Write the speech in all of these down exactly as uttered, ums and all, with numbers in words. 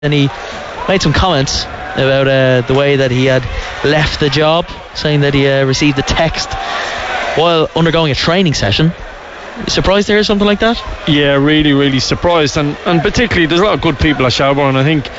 and he made some comments about uh, the way that he had left the job, saying that he uh, received a text while undergoing a training session. Surprised to hear something like that? Yeah, really, really surprised, and and particularly there's a lot of good people at Shelbourne. I think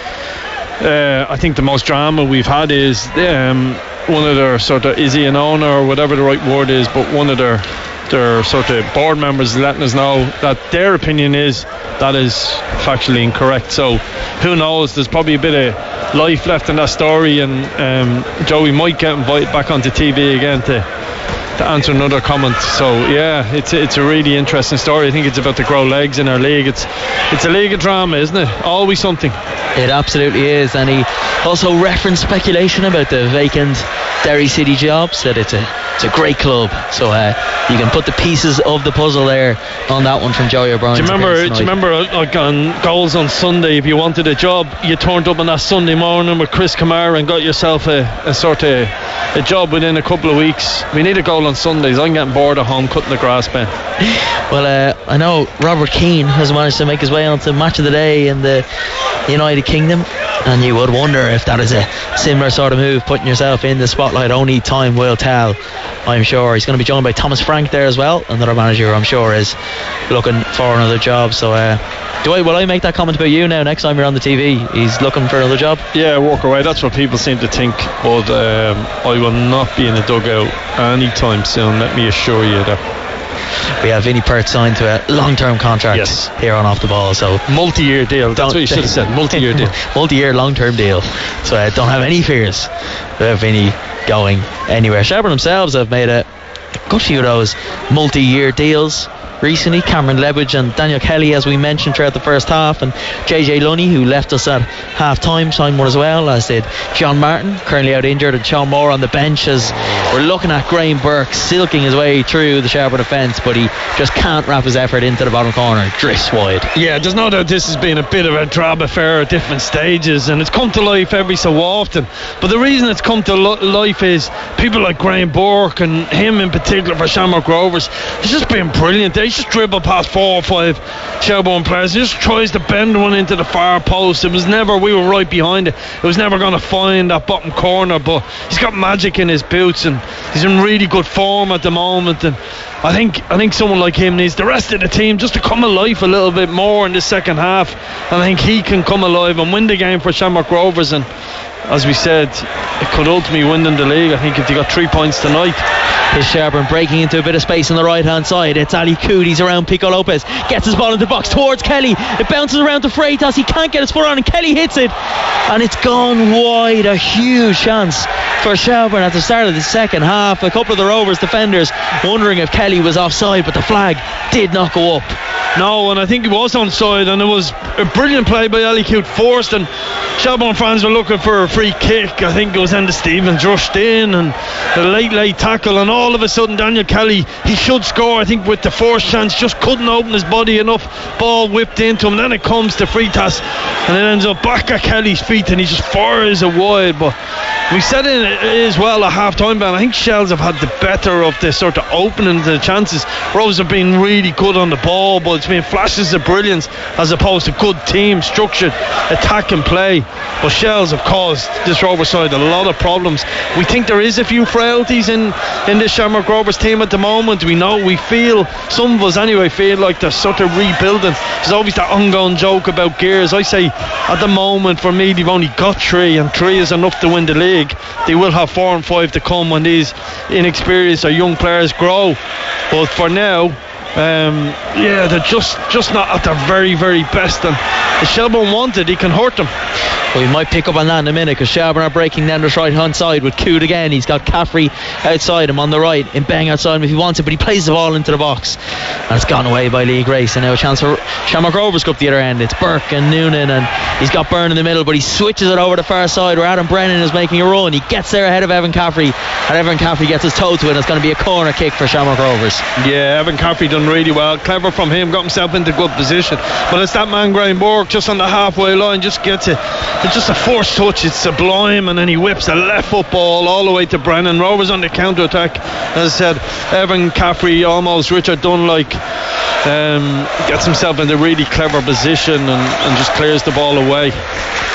uh, I think the most drama we've had is um, one of their sort of, is he an owner or whatever the right word is, but one of their their sort of board members letting us know that their opinion is that is factually incorrect. So who knows, there's probably a bit of life left in that story, and um, Joey might get invited back onto T V again to to answer another comment. So yeah, it's it's a really interesting story. I think it's about to grow legs in our league. It's it's a league of drama, isn't it? Always something. It absolutely is. And he also referenced speculation about the vacant Derry City job, said it's a it's a great club, so uh, you can put the pieces of the puzzle there on that one from Joey O'Brien. Do you remember do you remember like on Goals on Sunday, if you wanted a job, you turned up on that Sunday morning with Chris Kamara and got yourself a, a sort of a job within a couple of weeks. We need a goal on Sundays. I'm getting bored at home cutting the grass, Ben. Well, uh, I know Robert Keane has managed to make his way onto Match of the Day in the United Kingdom, and you would wonder if that is a similar sort of move, putting yourself in the spotlight. Only time will tell, I'm sure. He's going to be joined by Thomas Frank there as well, another manager I'm sure is looking for another job. So uh, do I will I make that comment about you now next time you're on the T V? He's looking for another job? Yeah, walk away. That's what people seem to think, but um, I will not be in a dugout anytime soon, let me assure you that. We have Vinnie Perth signed to a long-term contract yes. here on Off the Ball, so multi-year deal. That's what you should have said. Multi-year deal. Multi-year, long-term deal. So I uh, don't have any fears about Vinnie going anywhere. Shelbourne themselves have made a good few of those multi-year deals recently. Cameron Ledwidge and Daniel Kelly, as we mentioned throughout the first half, and J J Lunny, who left us at half time, signed one as well, as did John Martin, currently out injured, and Sean Moore on the bench, as we're looking at Graham Burke silking his way through the Shelbourne defence, but he just can't wrap his effort into the bottom corner, drifts wide. Yeah, there's no doubt this has been a bit of a drab affair at different stages, and it's come to life every so often, but the reason it's come to lo- life is people like Graham Burke, and him in particular for Shamrock Rovers, he's just been brilliant. They just dribble past four or five Shelbourne players. He just tries to bend one into the far post. It was never, we were right behind it. It was never going to find that bottom corner, but he's got magic in his boots, and he's in really good form at the moment. And I think I think someone like him needs the rest of the team just to come alive a little bit more in the second half. And I think he can come alive and win the game for Shamrock Rovers. And as we said, it could ultimately win them the league. I think if they got three points tonight. Here's Shelbourne breaking into a bit of space on the right hand side. It's Ali Coody's around Pico Lopez, gets his ball into the box towards Kelly. It bounces around to Freitas. He can't get his foot on, and Kelly hits it, and it's gone wide. A huge chance for Shelbourne at the start of the second half. A couple of the Rovers defenders wondering if Kelly was offside, but the flag did not go up. No, and I think he was onside, and it was a brilliant play by Ali Coote, forced, and Shelbourne fans were looking for a free kick. I think it was Enda Stevens rushed in, and a late late tackle, and all of a sudden Daniel Kelly, he should score, I think, with the first chance, just couldn't open his body enough. Ball whipped into him, then it comes to Freitas, and it ends up back at Kelly's feet, and he just fires it wide. But we said it as well at half time, Ben, I think Shells have had the better of the sort of opening the chances. Rovers have been really good on the ball, but it's been flashes of brilliance as opposed to good team structured attack and play. But Shells have caused this Rovers side a lot of problems. We think there is a few frailties in in this Shamrock Rovers team at the moment. We know, we feel, some of us anyway, feel like they're sort of rebuilding. There's always that ongoing joke about gears. I say at the moment, for me, they've only got three, and three is enough to win the league. They will have four and five to come when these inexperienced or young players grow, but for now, um, yeah, they're just just not at their very very best, and if Shelbourne wanted, he can hurt them. Well, we might pick up on that in a minute, because Shelbourne are breaking down this right hand side with Coote again. He's got Caffrey outside him on the right, and Bang outside him if he wants it, but he plays the ball into the box, and it's gone away by Lee Grace. And now a chance for Shamrock Rovers go up the other end. It's Burke and Noonan, and he's got Byrne in the middle, but he switches it over the far side where Adam Brennan is making a run. He gets there ahead of Evan Caffrey, and Evan Caffrey gets his toe to it, and it's going to be a corner kick for Shamrock Rovers. Yeah, Evan Caffrey done really well, clever from him, got himself into good position, but it's that man Graham Burke just on the halfway line, just gets it, it's just a forced touch, it's sublime, and then he whips a left foot ball all the way to Brennan. Rovers on the counter attack, as I said, Evan Caffrey, almost Richard Dunlike, um, gets himself in a really clever position and, and just clears the ball away.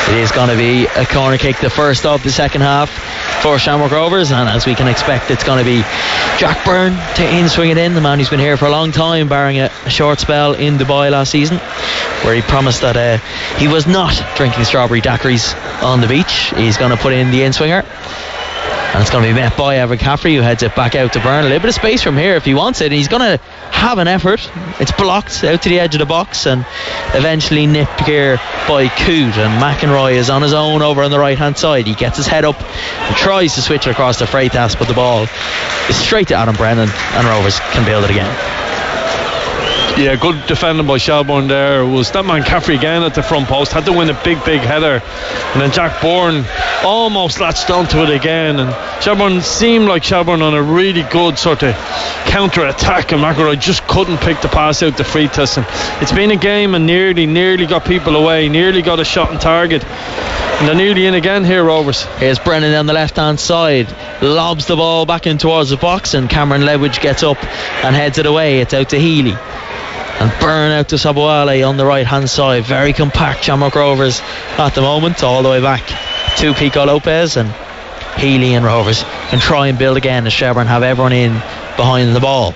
It is going to be a corner kick, the first of the second half for Shamrock Rovers, and as we can expect, it's going to be Jack Byrne to in-swing it in, the man who's been here for a long time, barring a, a short spell in Dubai last season, where he promised that uh, he was not drinking strawberry daiquiris on the beach. He's going to put in the in-swinger, and it's going to be met by Everett Caffrey, who heads it back out to Byrne. A little bit of space from here if he wants it, and he's going to have an effort. It's blocked out to the edge of the box and eventually nipped here by Coote, and McEnroy is on his own over on the right hand side. He gets his head up and tries to switch it across to Freitas, but the ball is straight to Adam Brennan, and Rovers can build it again. Yeah, good defending by Shelbourne there. Was that man Caffrey again at the front post, had to win a big big header, and then Jack Byrne almost latched onto it again, and Shelbourne seemed like Shelbourne on a really good sort of counter attack, and McElroy just couldn't pick the pass out to Freitas. And it's been a game and nearly nearly got people away, nearly got a shot on target, and they're nearly in again here, Rovers. Here's Brennan on the left hand side, lobs the ball back in towards the box, and Cameron Ledwidge gets up and heads it away. It's out to Healy, and Byrne out to Sabuale on the right hand side. Very compact Shamrock Rovers at the moment, all the way back to Pico Lopez, and Healy and Rovers can try and build again as Shelbourne have everyone in behind the ball.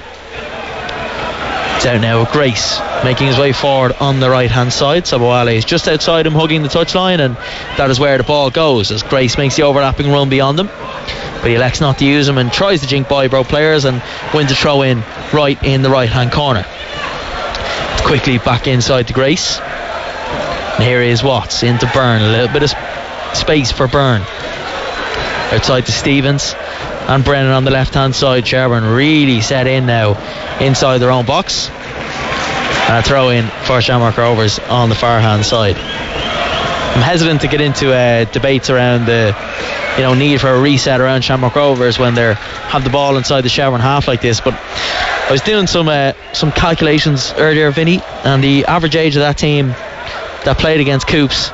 It's out now with Grace making his way forward on the right hand side. Sabuale is just outside him, hugging the touchline, and that is where the ball goes as Grace makes the overlapping run beyond him, but he elects not to use him and tries to jink by Bro players and wins a throw in right in the right hand corner. Quickly back inside to Grace, and here is Watts into Byrne. A little bit of sp- space for Byrne outside to Stevens and Brennan on the left hand side. Shelbourne really set in now inside their own box, and a throw in for Shamrock Rovers on the far hand side. I'm hesitant to get into uh, debates around the you know need for a reset around Shamrock Rovers when they have the ball inside the Shelbourne half like this, but I was doing some uh, some calculations earlier, Vinny, and the average age of that team that played against Coops,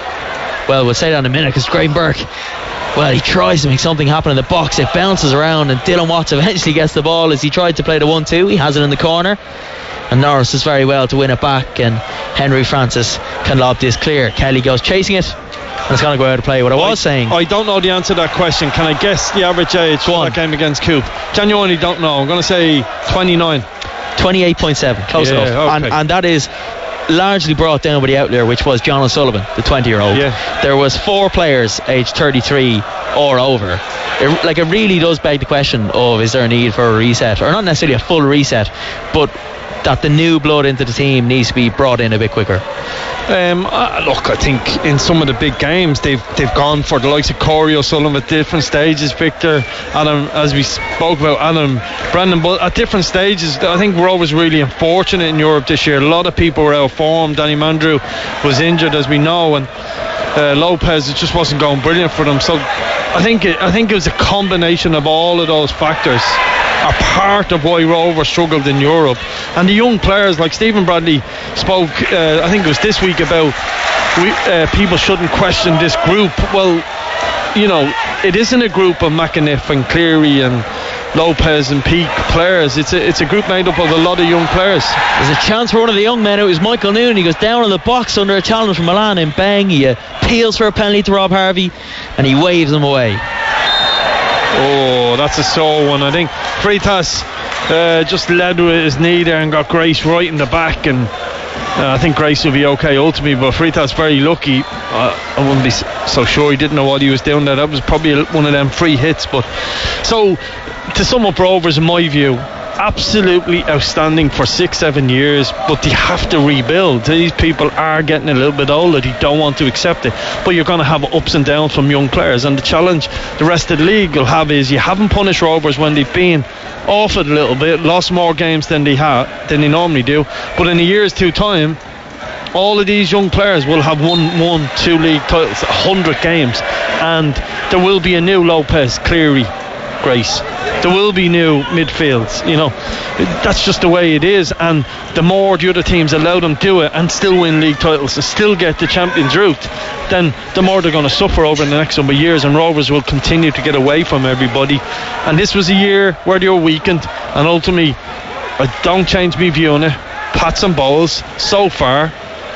well, we'll say that in a minute, because Graham Burke, well, he tries to make something happen in the box. It bounces around, and Dylan Watts eventually gets the ball as he tried to play the one two. He has it in the corner, and Norris does very well to win it back, and Henry Francis can lob this clear. Kelly goes chasing it, and it's going to go out of play. What I was I, saying, I don't know the answer to that question. Can I guess the average age for that game against Coop? Genuinely don't know. I'm going to say twenty-nine. twenty-eight point seven, close yeah, enough. Okay. And, and that is largely brought down by the outlier, which was John O'Sullivan, the twenty year old. Yeah. There was four players aged thirty-three or over. It, like it really does beg the question of, is there a need for a reset, or not necessarily a full reset, but that the new blood into the team needs to be brought in a bit quicker. Um, uh, look, I think in some of the big games they've they've gone for the likes of Corey O'Sullivan at different stages, Victor, Adam, as we spoke about, Adam, Brandon, but at different stages. I think we're always really unfortunate in Europe this year. A lot of people were out of form. Danny Mandrew was injured, as we know, and uh, Lopez, it just wasn't going brilliant for them. So I think it, I think it was a combination of all of those factors are part of why Rovers struggled in Europe. And the young players like Stephen Bradley spoke, uh, I think it was this week, about we, uh, people shouldn't question this group. Well, you know, it isn't a group of McAniff and Cleary and Lopez and Peake players. It's a it's a group made up of a lot of young players. There's a chance for one of the young men. It was Michael Noon. He goes down in the box under a challenge from Milan, and bang, he appeals for a penalty to Rob Harvey, and he waves him away. Oh, that's a sore one. I think Freitas uh, just led with his knee there and got Grace right in the back, and uh, I think Grace will be okay ultimately, but Freitas very lucky. uh, I wouldn't be so sure he didn't know what he was doing there. That was probably one of them free hits. But so to sum up Rovers, in my view, absolutely outstanding for six, seven years, but they have to rebuild. These people are getting a little bit older. They don't want to accept it, but you're going to have ups and downs from young players, and the challenge the rest of the league will have is you haven't punished Rovers when they've been off it a little bit, lost more games than they have than they normally do, but in a year's two time all of these young players will have won one, two league titles, one hundred games, and there will be a new Lopez, Cleary, Grace. There will be new midfields, you know. That's just the way it is, and the more the other teams allow them to do it and still win league titles and still get the Champions route, then the more they're going to suffer over the next number of years, and Rovers will continue to get away from everybody. And this was a year where they were weakened, and ultimately, I don't change my view on it, pats and bowls so far.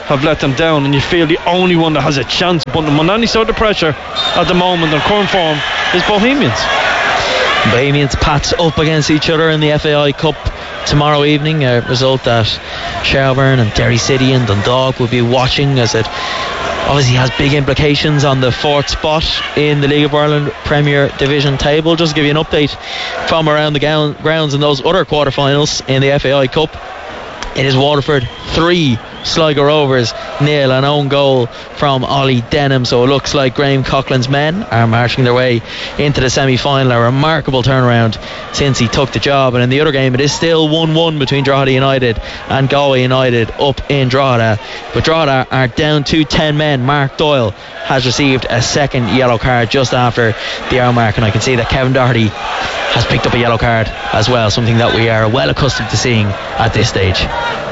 have let them down, and you feel the only one that has a chance of putting them on any sort of pressure at the moment on current form is Bohemians. Bohemians Pats up against each other in the F A I Cup tomorrow evening, a result that Shelbourne and Derry City and Dundalk will be watching, as it obviously has big implications on the fourth spot in the League of Ireland Premier Division table. Just to give you an update from around the gown, grounds in those other quarterfinals in the F A I Cup, it is Waterford three, Sligo Rovers nil, an own goal from Ollie Denham. So it looks like Graham Coughlin's men are marching their way into the semi-final. A remarkable turnaround since he took the job. And in the other game, it is still one one between Drogheda United and Galway United up in Drogheda. But Drogheda are down to ten men. Mark Doyle has received a second yellow card just after the hour mark, and I can see that Kevin Doherty has picked up a yellow card as well, something that we are well accustomed to seeing at this stage.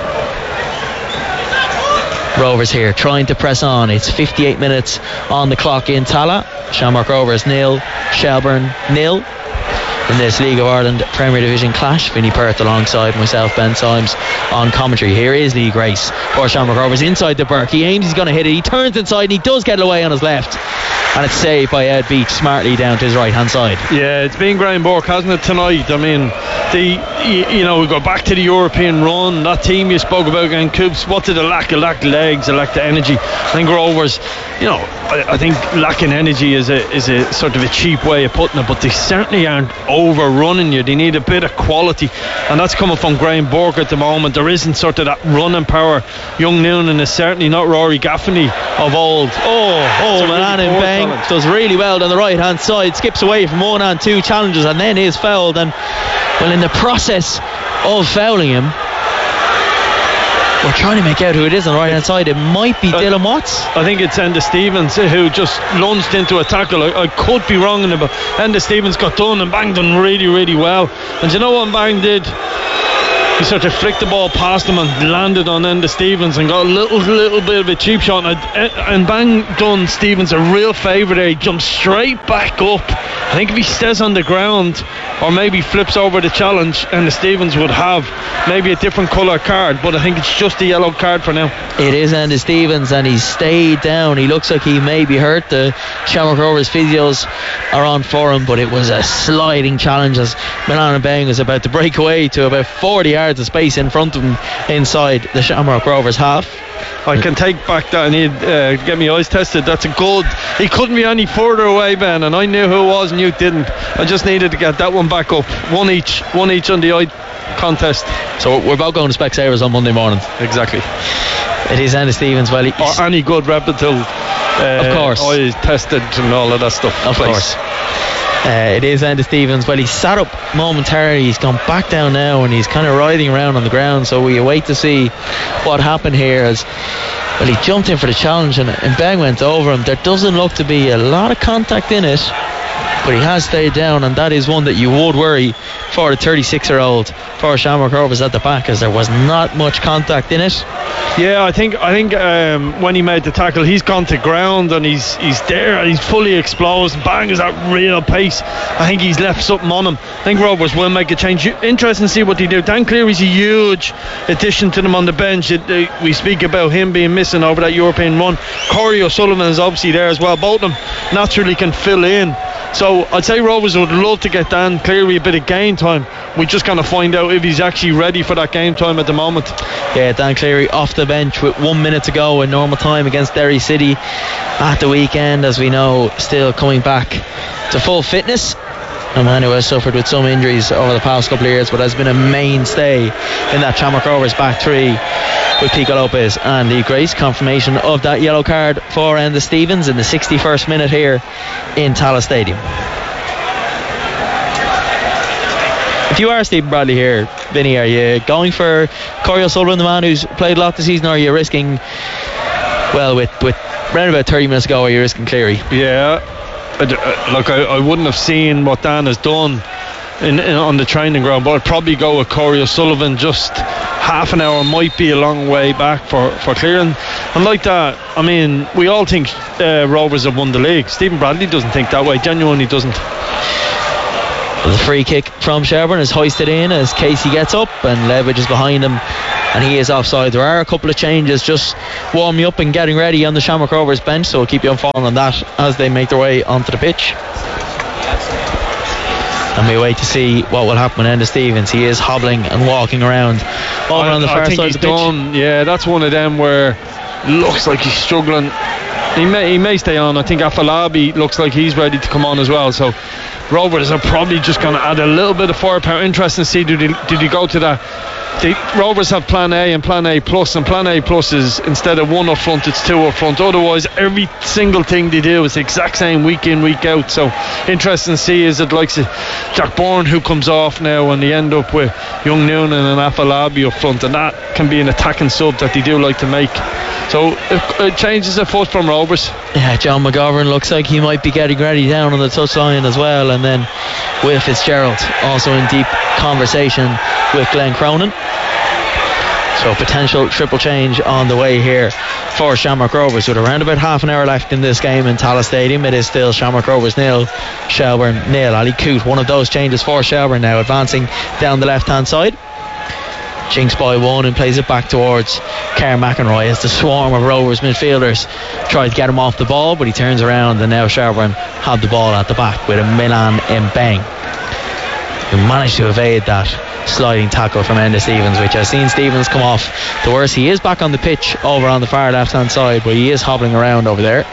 Rovers here trying to press on. It's fifty-eight minutes on the clock in Tala. Shamrock Rovers nil, Shelbourne nil in this League of Ireland Premier Division clash. Vinnie Perth alongside myself, Ben Symes, on commentary. Here is Lee Grace for Shamrock Rovers inside the Burke. He aims, he's going to hit it, he turns inside and he does get it away on his left, and it's saved by Ed Beach smartly down to his right hand side. Yeah, it's been Graham Burke, hasn't it, tonight? I mean, the you, you know, we go back to the European run, that team you spoke about again, Coops, what did it lack? It lacked legs, it lacked the energy. I think Rovers, you know, I, I think lacking energy is a is a sort of a cheap way of putting it, but they certainly aren't overrunning you. They need a bit of quality, and that's coming from Graham Burke at the moment. There isn't sort of that running power. Young Noonan is certainly not Rory Gaffney of old. Oh, oh, man, and Bang does really well down the right hand side, skips away from one and two challenges, and then is fouled. And well, in the process of fouling him, we're trying to make out who it is on the right hand side. It might be uh, Dylan Watts. I think it's Enda Stevens who just lunged into a tackle. I, I could be wrong in it, but Enda Stevens got done, and Bang done really, really well. And you know what Bang did? He sort of flicked the ball past him and landed on Enda Stevens and got a little little bit of a cheap shot, and, and Bang done Stevens a real favour there. He jumped straight back up. I think if he stays on the ground or maybe flips over the challenge, Enda Stevens would have maybe a different colour card, but I think it's just a yellow card for now. It is Enda Stevens, and he's stayed down. He looks like he may be hurt. The Shamrock Rovers physios are on for him, but it was a sliding challenge as Milan and Bang was about to break away to about forty yards of space in front of him inside the Shamrock Rovers half. I can take back that. I need uh, get my eyes tested. That's a good. He couldn't be any further away, Ben, and I knew who it was and you didn't. I just needed to get that one back up. One each, one each on the eye contest. So we're both going to Specsavers on Monday morning. Exactly. It is Enda Stevens. Well, or any good reputable uh, of course, eyes tested and all of that stuff. Of place. course. Uh, it is Enda Stevens. Well, he sat up momentarily, he's gone back down now, and he's kind of writhing around on the ground, so we wait to see what happened here. As well, he jumped in for the challenge and, and Bang went over him. There doesn't look to be a lot of contact in it, but he has stayed down, and that is one that you would worry for the thirty-six year old for Shamrock Rovers at the back, as there was not much contact in it. Yeah, I think I think um, when he made the tackle, he's gone to ground and he's he's there and he's fully exposed. Bang is at real pace. I think he's left something on him. I think Rovers will make a change. Interesting to see what they do. Dan Cleary's a huge addition to them on the bench. It, it, we speak about him being missing over that European run. Corey O'Sullivan is obviously there as well. Both of them naturally can fill in. So I'd say Rovers would love to get Dan Cleary a bit of game time. We just kind of find out if he's actually ready for that game time at the moment. Yeah, Dan Cleary off the bench with one minute to go in normal time against Derry City at the weekend, as we know, still coming back to full fitness. A man who has suffered with some injuries over the past couple of years, but has been a mainstay in that Shamrock Rovers back three with Pico Lopez and Lee Grace. Confirmation of that yellow card for Enda Stevens in the sixty-first minute here in Tallaght Stadium. If you are Stephen Bradley here, Vinny, are you going for Corey O'Sullivan, the man who's played a lot this season, or are you risking, well, with, with around about thirty minutes ago, are you risking Cleary? Yeah. Look, I, I wouldn't have seen what Dan has done in, in, on the training ground, but I'd probably go with Corey O'Sullivan. Just half an hour might be a long way back for, for clearing. And like that, I mean, we all think uh, Rovers have won the league. Stephen Bradley doesn't think that way, genuinely doesn't. The free kick from Shelbourne is hoisted in as Casey gets up, and Levitch is behind him and he is offside. There are a couple of changes just warming up and getting ready on the Shamrock Rovers bench, so we'll keep you informed on that as they make their way onto the pitch. And we wait to see what will happen with Enda Stevens. He is hobbling and walking around over I, on the far I think side he's of the pitch. Done. Yeah, that's one of them where looks like he's struggling. He may he may stay on. I think Afalabi looks like he's ready to come on as well. So Rovers are probably just going to add a little bit of firepower. Interesting to see, did he, did he go to that? The Rovers have plan A and plan A plus, and plan A plus is instead of one up front, it's two up front. Otherwise, every single thing they do is the exact same week in, week out. So interesting to see is it like Jack Bourne who comes off now, and they end up with Young Noonan and Afalabi up front, and that can be an attacking sub that they do like to make. So it, it changes the foot from Rovers. Yeah, John McGovern looks like he might be getting ready down on the touchline as well, and then Will Fitzgerald also in deep conversation with Glenn Cronin. So potential triple change on the way here for Shamrock Rovers with around about half an hour left in this game in Tallaght Stadium. It is still Shamrock Rovers nil, Shelbourne nil. Ali Coote, one of those changes for Shelbourne now, advancing down the left hand side. Jinx by one and plays it back towards Kerr McEnroy as the swarm of Rovers midfielders try to get him off the ball, but he turns around and now Shelbourne have the ball at the back with a Milan Mbeng, who managed to evade that sliding tackle from Enda Stevens, which I've seen Stevens come off the worst. He is back on the pitch over on the far left hand side, but he is hobbling around over there.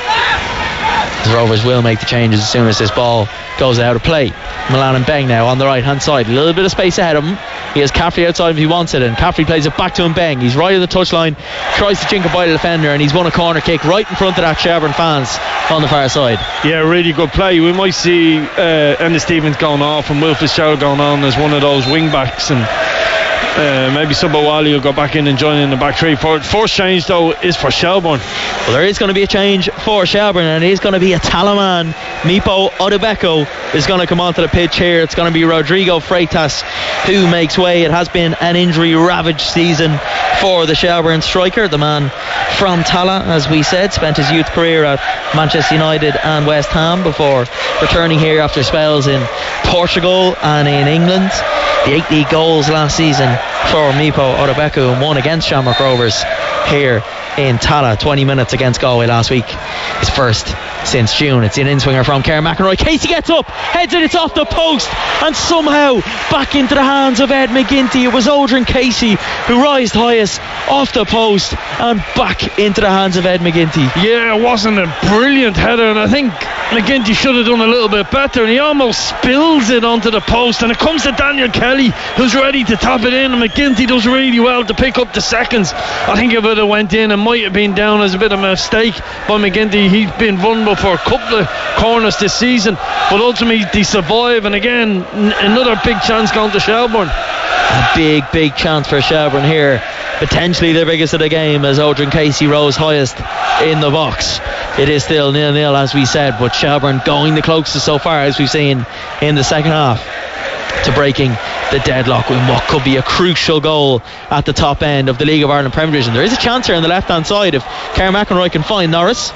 The Rovers will make the changes as soon as this ball goes out of play. Milan Mbeng now on the right hand side, a little bit of space ahead of him. He has Caffrey outside if he wants it, and Caffrey plays it back to Mbeng. He's right at the touchline, tries to jink it by the defender, and he's won a corner kick right in front of that Shelbourne fans on the far side. Yeah, really good play. We might see uh, Enda Stevens going off and Will Fitzgerald going on as one of those wing backs, and Uh, maybe Subawali will go back in and join in the back three. First change though is for Shelbourne. Well, there is going to be a change for Shelbourne, and it is going to be a Talaman. Mipo Odubeko is going to come onto the pitch here. It's going to be Rodrigo Freitas who makes way. It has been an injury ravaged season for the Shelbourne striker. The man from Tala, as we said, spent his youth career at Manchester United and West Ham before returning here after spells in Portugal and in England. The eight league goals last season for Mipo Odubeko, and one against Shamrock Rovers here in Tala. twenty minutes against Galway last week, his first since June. It's an in-swinger from Kerr McEnroy. Casey gets up, heads it, it's off the post, and somehow back into the hands of Ed McGinty. It was Odrin Casey who rised highest off the post and back into the hands of Ed McGinty. Yeah, it wasn't a brilliant header, and I think McGinty should have done a little bit better, and he almost spills it onto the post, and it comes to Daniel Kelly who's ready to tap it in, and McGinty does really well to pick up the seconds. I think if it had went in, it might have been down as a bit of a mistake by McGinty. He's been vulnerable for a couple of corners this season, but ultimately they survive, and again n- another big chance going to Shelbourne. A big big chance for Shelbourne here, potentially the biggest of the game, as Odrin Casey rose highest in the box. It is still nil nil as we said, but Shelbourne going the closest so far, as we've seen in the second half, to breaking the deadlock with what could be a crucial goal at the top end of the League of Ireland Premier Division. There is a chance here on the left hand side if Kerr McEnroy can find Norris.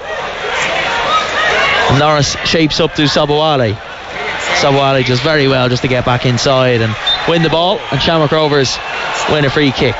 And Norris shapes up to Sabawale. Sabawale does very well just to get back inside and win the ball, and Shamrock Rovers win a free kick.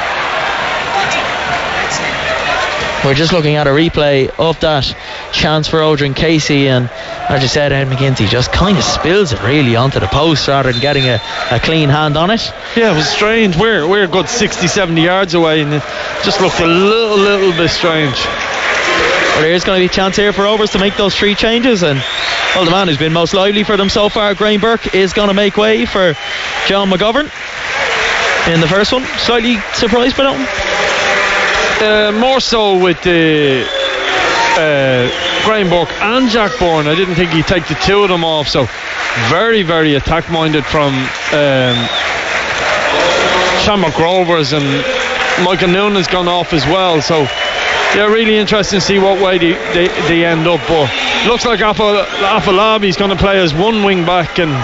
We're just looking at a replay of that chance for Odrin Casey, and as you said, Ed McGinty just kind of spills it really onto the post rather than getting a, a clean hand on it. Yeah, it was strange. We're, we're a good sixty, seventy yards away, and it just looked a little, little bit strange. Well, there is going to be a chance here for Rovers to make those three changes, and well, the man who's been most lively for them so far, Graham Burke, is going to make way for John McGovern in the first one. Slightly surprised by that one? Uh, more so with the uh, Graham Burke and Jack Bourne. I didn't think he'd take the two of them off, so very, very attack minded from um, Shamrock Rovers, and Michael Noonan's gone off as well, so yeah, really interesting to see what way they, they, they end up. But looks like Afalabi's going to play as one wing back, and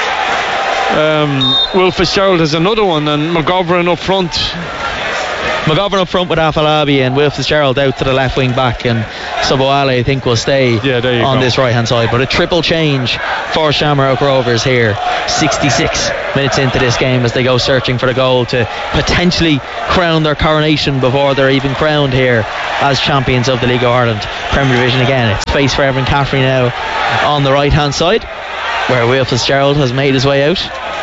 um, Will Fitzgerald has another one, and McGovern up front. McGovern up front with Afalabi and Will Fitzgerald out to the left wing back, and Soboale, I think, will stay yeah, there you on go. this right hand side. But a triple change for Shamrock Rovers here, sixty-six minutes into this game, as they go searching for the goal to potentially crown their coronation before they're even crowned here as champions of the League of Ireland Premier Division again. It's face for Evan Caffrey now on the right hand side, where Will Fitzgerald has made his way out.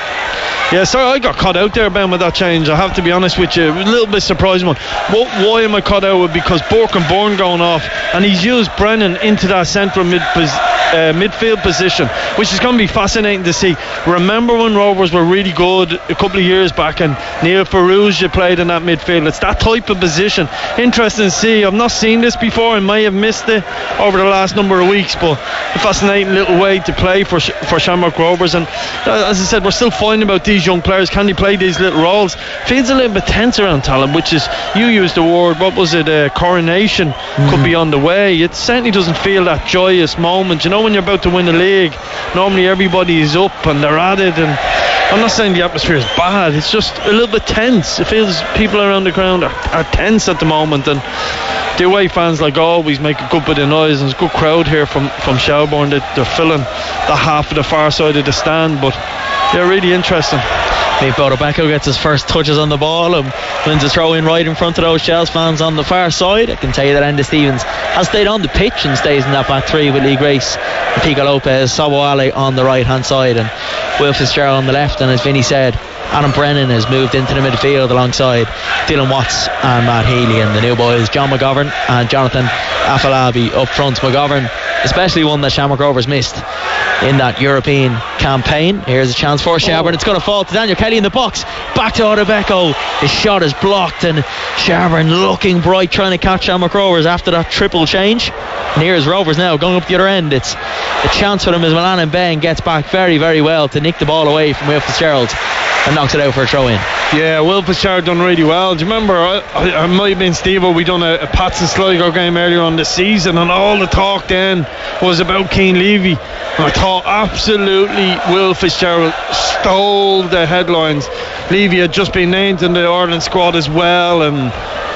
Yeah, sorry, I got caught out there, Ben, with that change. I have to be honest with you, a little bit surprising one. What, why am I caught out with? Because Burke and Bourne going off, and he's used Brennan into that central mid pos- uh, midfield position, which is going to be fascinating to see. Remember when Rovers were really good a couple of years back, and Neil Farrugia played in that midfield? It's that type of position. Interesting to see. I've not seen this before. I may have missed it over the last number of weeks, but a fascinating little way to play for for Shamrock Rovers. And uh, as I said, we're still finding about these young players. Can they play these little roles? Feels a little bit tense around Talon, which is, you used the word, what was it, uh, coronation mm. could be on the way. It certainly doesn't feel that joyous moment. You know, when you're about to win a league, normally everybody is up and they're at it, and I'm not saying the atmosphere is bad, it's just a little bit tense. It feels people around the ground are, are tense at the moment, and the away fans, like always, make a good bit of noise, and there's a good crowd here from, from Shelbourne. They, they're filling the half of the far side of the stand, but they're really interesting. Nate Bodobeko gets his first touches on the ball and wins a throw in right in front of those Shells fans on the far side. I can tell you that Enda Stevens has stayed on the pitch and stays in that back three with Lee Grace, Pico Lopez, Soboale on the right hand side, and Will Fitzgerald on the left. And as Vinny said, Adam Brennan has moved into the midfield alongside Dylan Watts and Matt Healy, and the new boys John McGovern and Jonathan Afalabi up front. McGovern, especially one that Shamrock Rovers missed in that European campaign. Here's a chance for Shelbourne. It's going to fall to Daniel Kelly in the box. Back to Odebeko. His shot is blocked, and Shelbourne looking bright, trying to catch Shamrock Rovers after that triple change. And here's Rovers now going up the other end. It's a chance for them as Milan and Ben gets back very, very well to nick the ball away from Will Fitzgerald and knocks it out for a throw in. Yeah, Will Fitzgerald done really well. Do you remember, I, I, I might have been Steve, we done a, a Pats and Sligo game earlier on this season, and all the talk then was about Keane Levy, and I thought absolutely Will Fitzgerald stole the headlines. Levy had just been named in the Ireland squad as well, and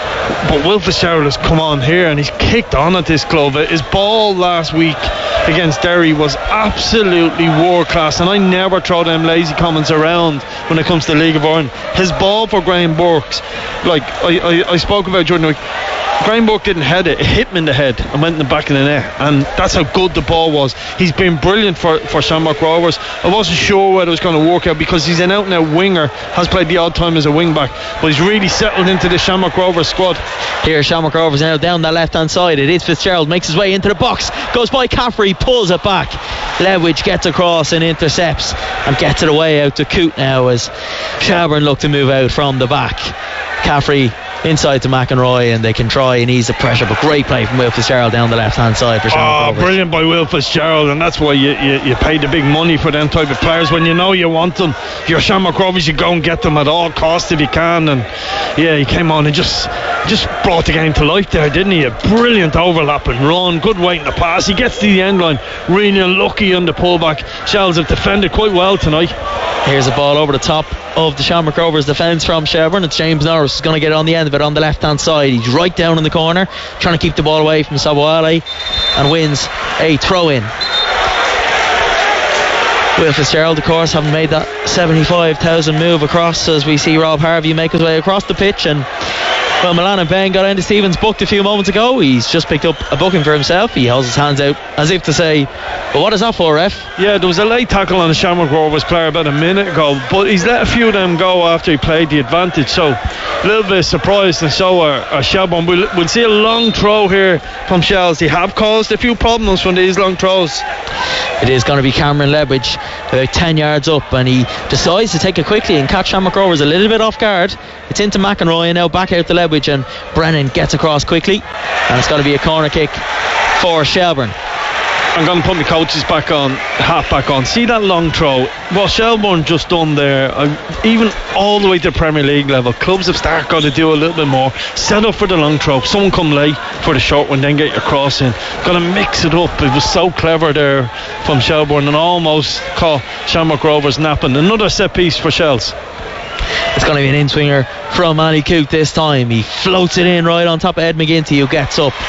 but Will Fitzgerald has come on here and he's kicked on at this club. His ball last week against Derry was absolutely world class, and I never throw them lazy comments around when it comes to the League of Ireland. His ball for Graham Burke's, like I, I, I spoke about Jordan, like, Graham Burke didn't head it, it hit him in the head and went in the back of the net, and that's how good the ball was. He's been brilliant for, for Shamrock Rovers. I wasn't sure whether it was going to work out because he's an out and out winger, has played the odd time as a wing back, but he's really settled into the Shamrock Rovers squad. Here Shamrock Rovers now down the left hand side. It is Fitzgerald, makes his way into the box, goes by Caffrey, pulls it back. Ledwidge gets across and intercepts and gets it away out to Coote now as Shelbourne look to move out from the back. Caffrey inside to McEnroy, and they can try and ease the pressure, but great play from Will Fitzgerald down the left hand side for Shamrock Rovers. Oh, brilliant by Will Fitzgerald, and that's why you, you, you pay the big money for them type of players. When you know you want them, if you're Shamrock Rovers, you go and get them at all costs if you can. And yeah, he came on and just just brought the game to life there, didn't he? A brilliant overlap and run, good weight in the pass. He gets to the end line, really unlucky on the pullback. Shells have defended quite well tonight. Here's a ball over the top of the Shamrock Rovers defence from Shelbourne. It's James Norris who's going to get on the end of it on the left hand side. He's right down in the corner, trying to keep the ball away from Soboale, and wins a throw in. Will Fitzgerald, of course, having made that seventy-five thousand move across, as we see Rob Harvey make his way across the pitch. And well, Milan and Ben got into Stevens booked a few moments ago. He's just picked up a booking for himself. He holds his hands out as if to say, well, what is that for, ref? Yeah, there was a late tackle on the Shamrock Rovers player about a minute ago, but he's let a few of them go after he played the advantage, so a little bit surprised, and so are, are Shelbourne. We'll, we'll see a long throw here from Shells. They have caused a few problems from these long throws. It is going to be Cameron Ledwidge about ten yards up, and he decides to take it quickly and catch Shamrock Rovers a little bit off guard. It's into McEnroy, and now back out to Ledwidge, and Brennan gets across quickly, and it's going to be a corner kick for Shelbourne. I'm going to put my coaches back on, half back on. See that long throw? What Shelbourne just done there, uh, even all the way to the Premier League level, clubs have started got to do a little bit more. Set up for the long throw. Someone come late for the short one, then get your cross in. Got to mix it up. It was so clever there from Shelbourne, and almost caught Shamrock Rovers napping. Another set piece for Shells. It's going to be an in-swinger from Ali Coote this time. He floats it in right on top of Ed McGinty, who gets up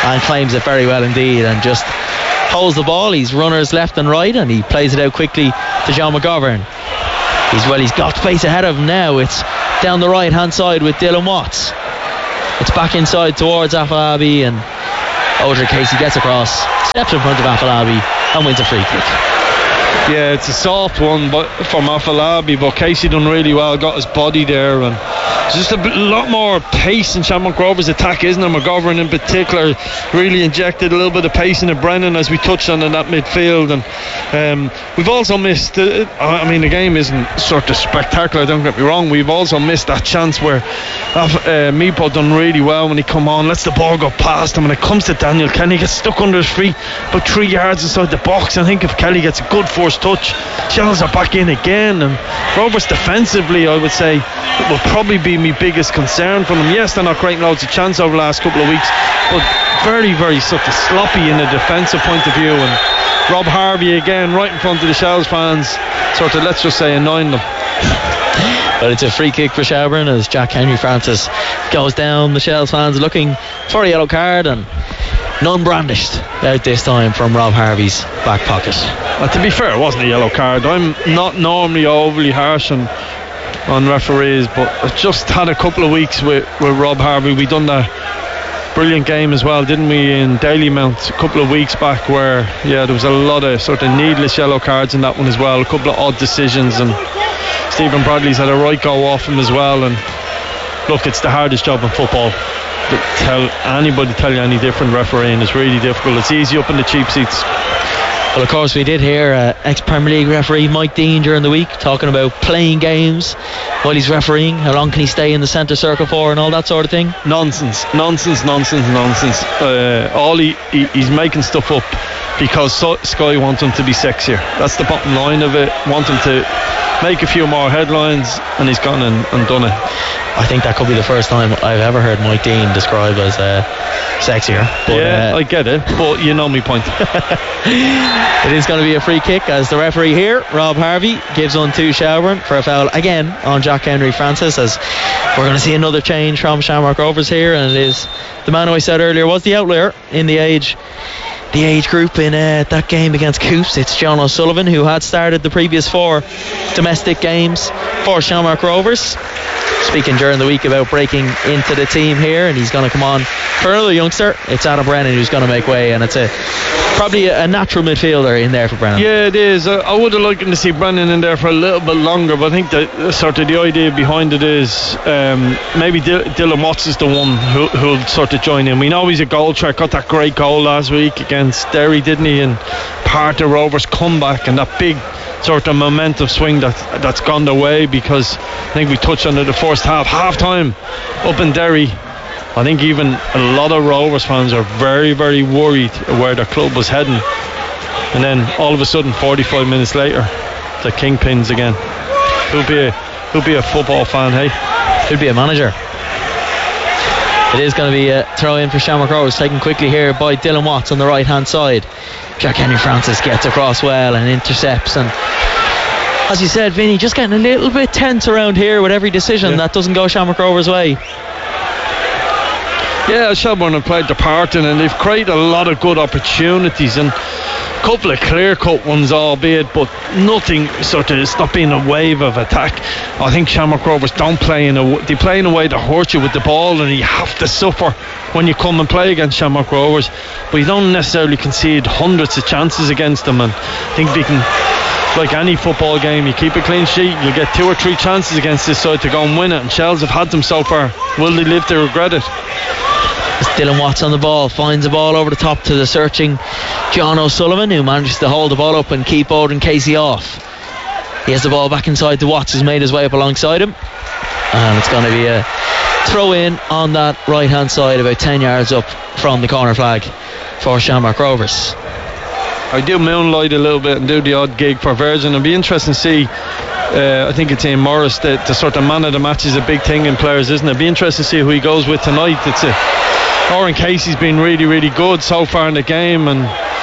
and claims it very well indeed, and just holds the ball. He's runners left and right, and he plays it out quickly to John McGovern. He's well, he's got space ahead of him now. It's down the right hand side with Dylan Watts. It's back inside towards Afolabi, and Odric Casey gets across, steps in front of Afolabi, and wins a free kick. Yeah, it's a soft one but from Afolabi, but Casey done really well, got his body there, and there's just a bit, lot more pace in Shamrock Rovers' attack, isn't there? McGovern in particular really injected a little bit of pace into Brennan, as we touched on in that midfield. And um, we've also missed uh, I mean, the game isn't sort of spectacular, don't get me wrong. We've also missed that chance where uh, Meepo done really well when he come on, lets the ball go past him, and it comes to Daniel Kenny, gets stuck under his feet about three yards inside the box. I think if Kelly gets a good force touch, Shells are back in again. And Rovers defensively, I would say, it will probably be my biggest concern for them. Yes, they're not creating loads of chance over the last couple of weeks, but very, very sort of sloppy in a defensive point of view. And Rob Harvey again right in front of the Shells fans, sort of, let's just say, annoying them. But it's a free kick for Shelbourne as Jack Henry Francis goes down. The Shells fans looking for a yellow card, and none brandished out this time from Rob Harvey's back pocket. Well, to be fair, it wasn't a yellow card. I'm not normally overly harsh on on referees, but I just had a couple of weeks with, with Rob Harvey. We done that brilliant game as well, didn't we, in Dalymount a couple of weeks back, where yeah, there was a lot of sort of needless yellow cards in that one as well, a couple of odd decisions, and Stephen Bradley's had a right go off him as well. And look, it's the hardest job in football. Tell anybody tell you any different, refereeing is really difficult. It's easy up in the cheap seats. Well, of course, we did hear uh, ex-Premier League referee Mike Dean during the week talking about playing games while he's refereeing. How long can he stay in the centre circle for, and all that sort of thing? Nonsense, nonsense, nonsense, nonsense. Uh, all he, he he's making stuff up because so, Sky want him to be sexier. That's the bottom line of it. Want him to make a few more headlines, and he's gone and, and done it. I think that could be the first time I've ever heard Mike Dean described as uh, sexier. But, yeah, uh, I get it, but you know me point. It is going to be a free kick as the referee here, Rob Harvey, gives one to Shelbourne for a foul again on Jack Henry Francis, as we're going to see another change from Shamrock Rovers here, and it is the man who I said earlier was the outlier in the age the age group in uh, that game against Coops. It's John O'Sullivan, who had started the previous four domestic games for Shamrock Rovers, speaking during the week about breaking into the team here, and he's going to come on for another youngster. It's Adam Brennan who's going to make way, and it's a probably a, a natural midfielder in there for Brennan. Yeah, it is. uh, I would have liked to see Brennan in there for a little bit longer, but I think that uh, sort of the idea behind it is um, maybe D- Dylan Watts is the one who, who'll sort of join in. We know he's a goal threat, got that great goal last week against Derry, didn't he, and part of Rovers' comeback and that big sort of momentum swing that, that's gone their way, because I think we touched on it the first half half time up in Derry. I think even a lot of Rovers fans are very, very worried where their club was heading, and then all of a sudden forty-five minutes later the kingpins again. Who'll be a, who'll be a football fan, hey? Who'll be a manager? It is going to be a throw in for Shamrock Rovers, taken quickly here by Dylan Watts on the right hand side. Jack Henry Francis gets across well and intercepts, and as you said, Vinny, just getting a little bit tense around here with every decision yeah. that doesn't go Shamrock Rovers' way. Yeah, Shelbourne have played their part in, and they've created a lot of good opportunities, and a couple of clear-cut ones albeit, but nothing sort of, it's not been a wave of attack. I think Shamrock Rovers don't play in a, they play in a way to hurt you with the ball, and you have to suffer when you come and play against Shamrock Rovers, but you don't necessarily concede hundreds of chances against them. And I think they can, like any football game, you keep a clean sheet, you'll get two or three chances against this side to go and win it, and Shells have had them so far. Will they live to regret it? Dylan Watts on the ball, finds the ball over the top to the searching John O'Sullivan, who manages to hold the ball up and keep Odin Casey off. He has the ball back inside to Watts, who's made his way up alongside him, and it's going to be a throw in on that right hand side about ten yards up from the corner flag for Shamrock Rovers. I do moonlight a little bit and do the odd gig for Virgin. It'll be interesting to see. Uh, I think it's Ian Morris that the sort of man of the match is a big thing in players, isn't it? It'll be interesting to see who he goes with tonight. It's a Oren Casey's been really, really good so far in the game, and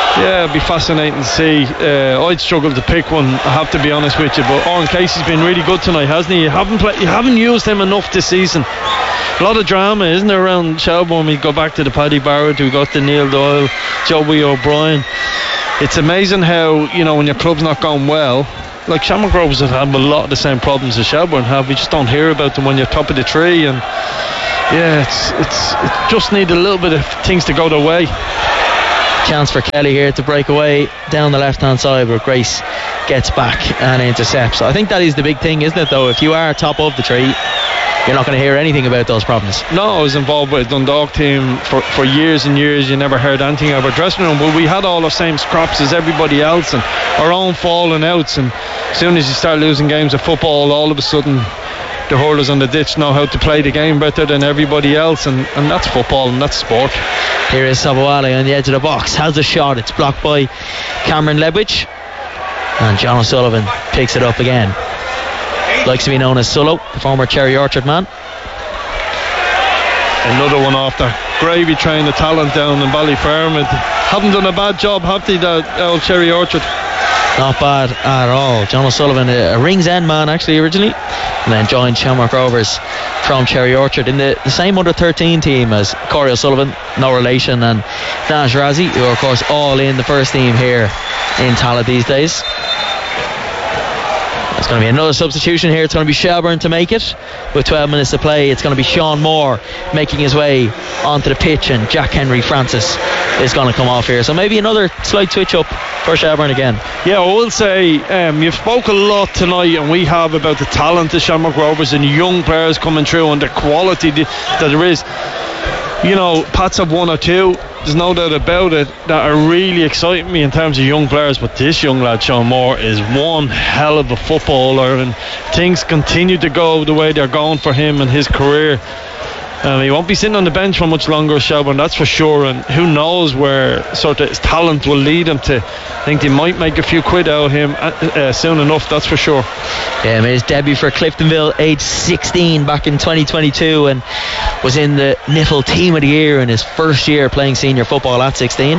Yeah, it'd be fascinating to see. Uh, I'd struggle to pick one, I have to be honest with you. But Oran Casey's been really good tonight, hasn't he? You haven't play, you haven't used him enough this season. A lot of drama, isn't there, around Shelbourne? We go back to the Paddy Barrett, we got the Neil Doyle, Joey O'Brien. It's amazing how, you know, when your club's not going well, like Shamrock Rovers have had a lot of the same problems as Shelbourne have. We just don't hear about them when you're top of the tree. And yeah, it's it's it just need a little bit of things to go their way. Chance for Kelly here to break away down the left hand side, where Grace gets back and intercepts. I think that is the big thing, isn't it, though? If you are top of the tree, you're not going to hear anything about those problems. No, I was involved with a Dundalk team for, for years and years. You never heard anything about dressing room, but we had all the same scraps as everybody else and our own falling outs. And as soon as you start losing games of football, all of a sudden the hurlers on the ditch know how to play the game better than everybody else, and, and that's football and that's sport. Here is Sabawale on the edge of the box, has a shot, it's blocked by Cameron Ledwidge, and John O'Sullivan picks it up again. Likes to be known as Sullo, the former Cherry Orchard man. Another one off there. Gravy trained the talent down in Ballyfermot. Haven't done a bad job, have they, that old Cherry Orchard? Not bad at all. John O'Sullivan, a, a Rings End man actually originally, and then joined Shamrock Rovers from Cherry Orchard in the, the same under thirteen team as Corey O'Sullivan, no relation, and Nash Razzie, who are of course all in the first team here in Tallaght these days. It's going to be another substitution here. It's going to be Shelbourne to make it with twelve minutes to play. It's going to be Sean Moore making his way onto the pitch, and Jack Henry Francis is going to come off here. So maybe another slight switch up for Shelbourne again. Yeah, I will say um, you've spoke a lot tonight, and we have, about the talent of Shamrock Rovers and young players coming through and the quality that there is. You know, Pats have one or two, there's no doubt about it, that are really exciting me in terms of young players, but this young lad Sean Moore is one hell of a footballer, and things continue to go the way they're going for him and his career. Um, he won't be sitting on the bench for much longer, Shelbourne, that's for sure, and who knows where sort of his talent will lead him to. I think they might make a few quid out of him uh, soon enough, that's for sure. Yeah, made his debut for Cliftonville age sixteen back in twenty twenty-two, and was in the N I F L Team of the Year in his first year playing senior football at sixteen.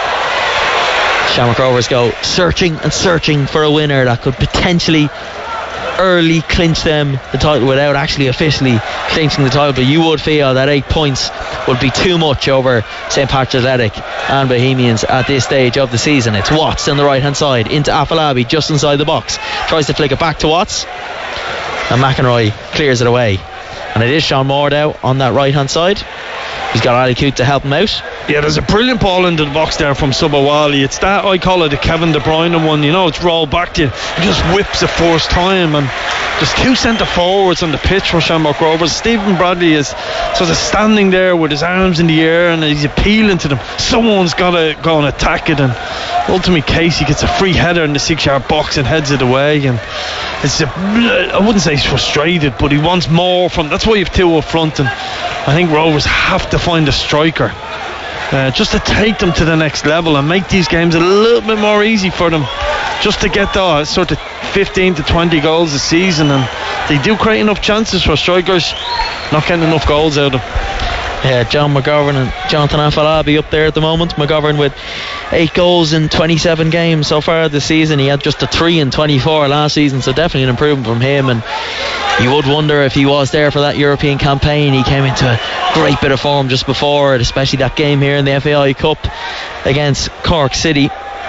Shamrock Rovers go searching and searching for a winner that could potentially early clinch them the title without actually officially clinching the title, but you would feel that eight points would be too much over Saint Patrick's Athletic and Bohemians at this stage of the season. It's Watts on the right hand side into Afalabi just inside the box, tries to flick it back to Watts, and McEnroy clears it away, and it is Sean Moore now on that right hand side. He's got Ali Coote to help him out. Yeah, there's a brilliant ball into the box there from Subawali. It's that, I call it the Kevin De Bruyne one, you know, it's rolled back to you. He just whips the first time, and there's two centre forwards on the pitch for Shamrock Rovers. Stephen Bradley is sort of standing there with his arms in the air and he's appealing to them. Someone's got to go and attack it, and ultimately Casey gets a free header in the six yard box and heads it away. And it's a, I wouldn't say he's frustrated, but he wants more from, that's why you have two up front, and I think Rovers have to find a striker uh, just to take them to the next level and make these games a little bit more easy for them, just to get the sort of fifteen to twenty goals a season. And they do create enough chances for strikers, not getting enough goals out of them. Yeah, John McGovern and Jonathan Afalabi up there at the moment. McGovern with eight goals in twenty-seven games so far this season. He had just a three in twenty-four last season, so definitely an improvement from him. And you would wonder if he was there for that European campaign. He came into a great bit of form just before it, especially that game here in the F A I Cup against Cork City.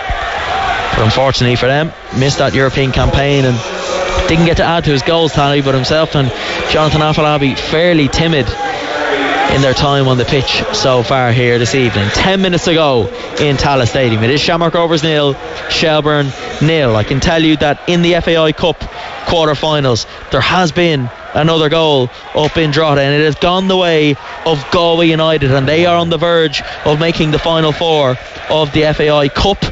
But unfortunately for them, missed that European campaign and didn't get to add to his goals tally, but himself and Jonathan Afalabi fairly timid in their time on the pitch so far here this evening. Ten minutes to go in Tallaght Stadium. It is Shamrock Rovers nil, Shelbourne nil. I can tell you that in the F A I Cup quarter-finals there has been another goal up in Drogheda, and it has gone the way of Galway United, and they are on the verge of making the final four of the F A I Cup,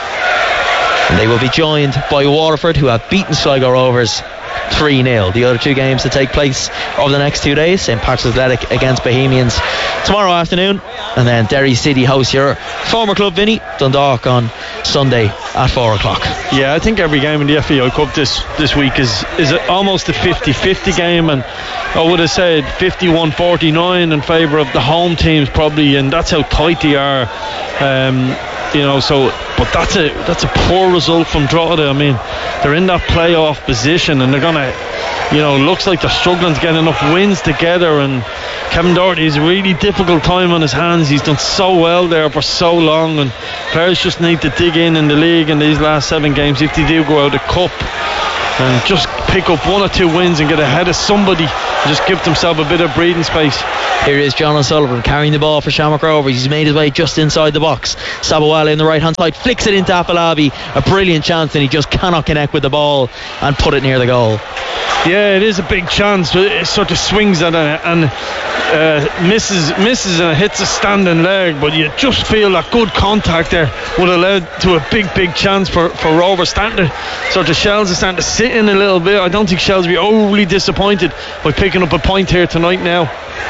and they will be joined by Waterford, who have beaten Sligo Rovers three nil. The other two games to take place over the next two days: Saint Patrick's Athletic against Bohemians tomorrow afternoon, and then Derry City host your former club Vinny, Dundalk, on Sunday at four o'clock. Yeah, I think every game in the F A I Cup this, this week is, is almost a fifty-fifty game, and I would have said fifty-one forty-nine in favour of the home teams probably, and that's how tight they are. Um, you know. So, but that's a that's a poor result from Drogheda. I mean, they're in that playoff position, and they're gonna, you know, looks like they're struggling to get enough wins together. And Kevin Doherty has a really difficult time on his hands. He's done so well there for so long, and players just need to dig in in the league in these last seven games if they do go out of cup, and just pick up one or two wins and get ahead of somebody and just give themselves a bit of breathing space. Here is John O'Sullivan carrying the ball for Shamrock Rovers. He's made his way just inside the box. Sabawala in the right hand side flicks it into Afolabi, a brilliant chance, and he just cannot connect with the ball and put it near the goal. Yeah, it is a big chance, but it sort of swings at it and uh, misses misses and hits a standing leg, but you just feel that good contact there would have led to a big big chance for, for Rovers. Starting to, sort of Shells are starting to sit in a little bit. I don't think Shells will be overly disappointed by picking up a point here tonight now.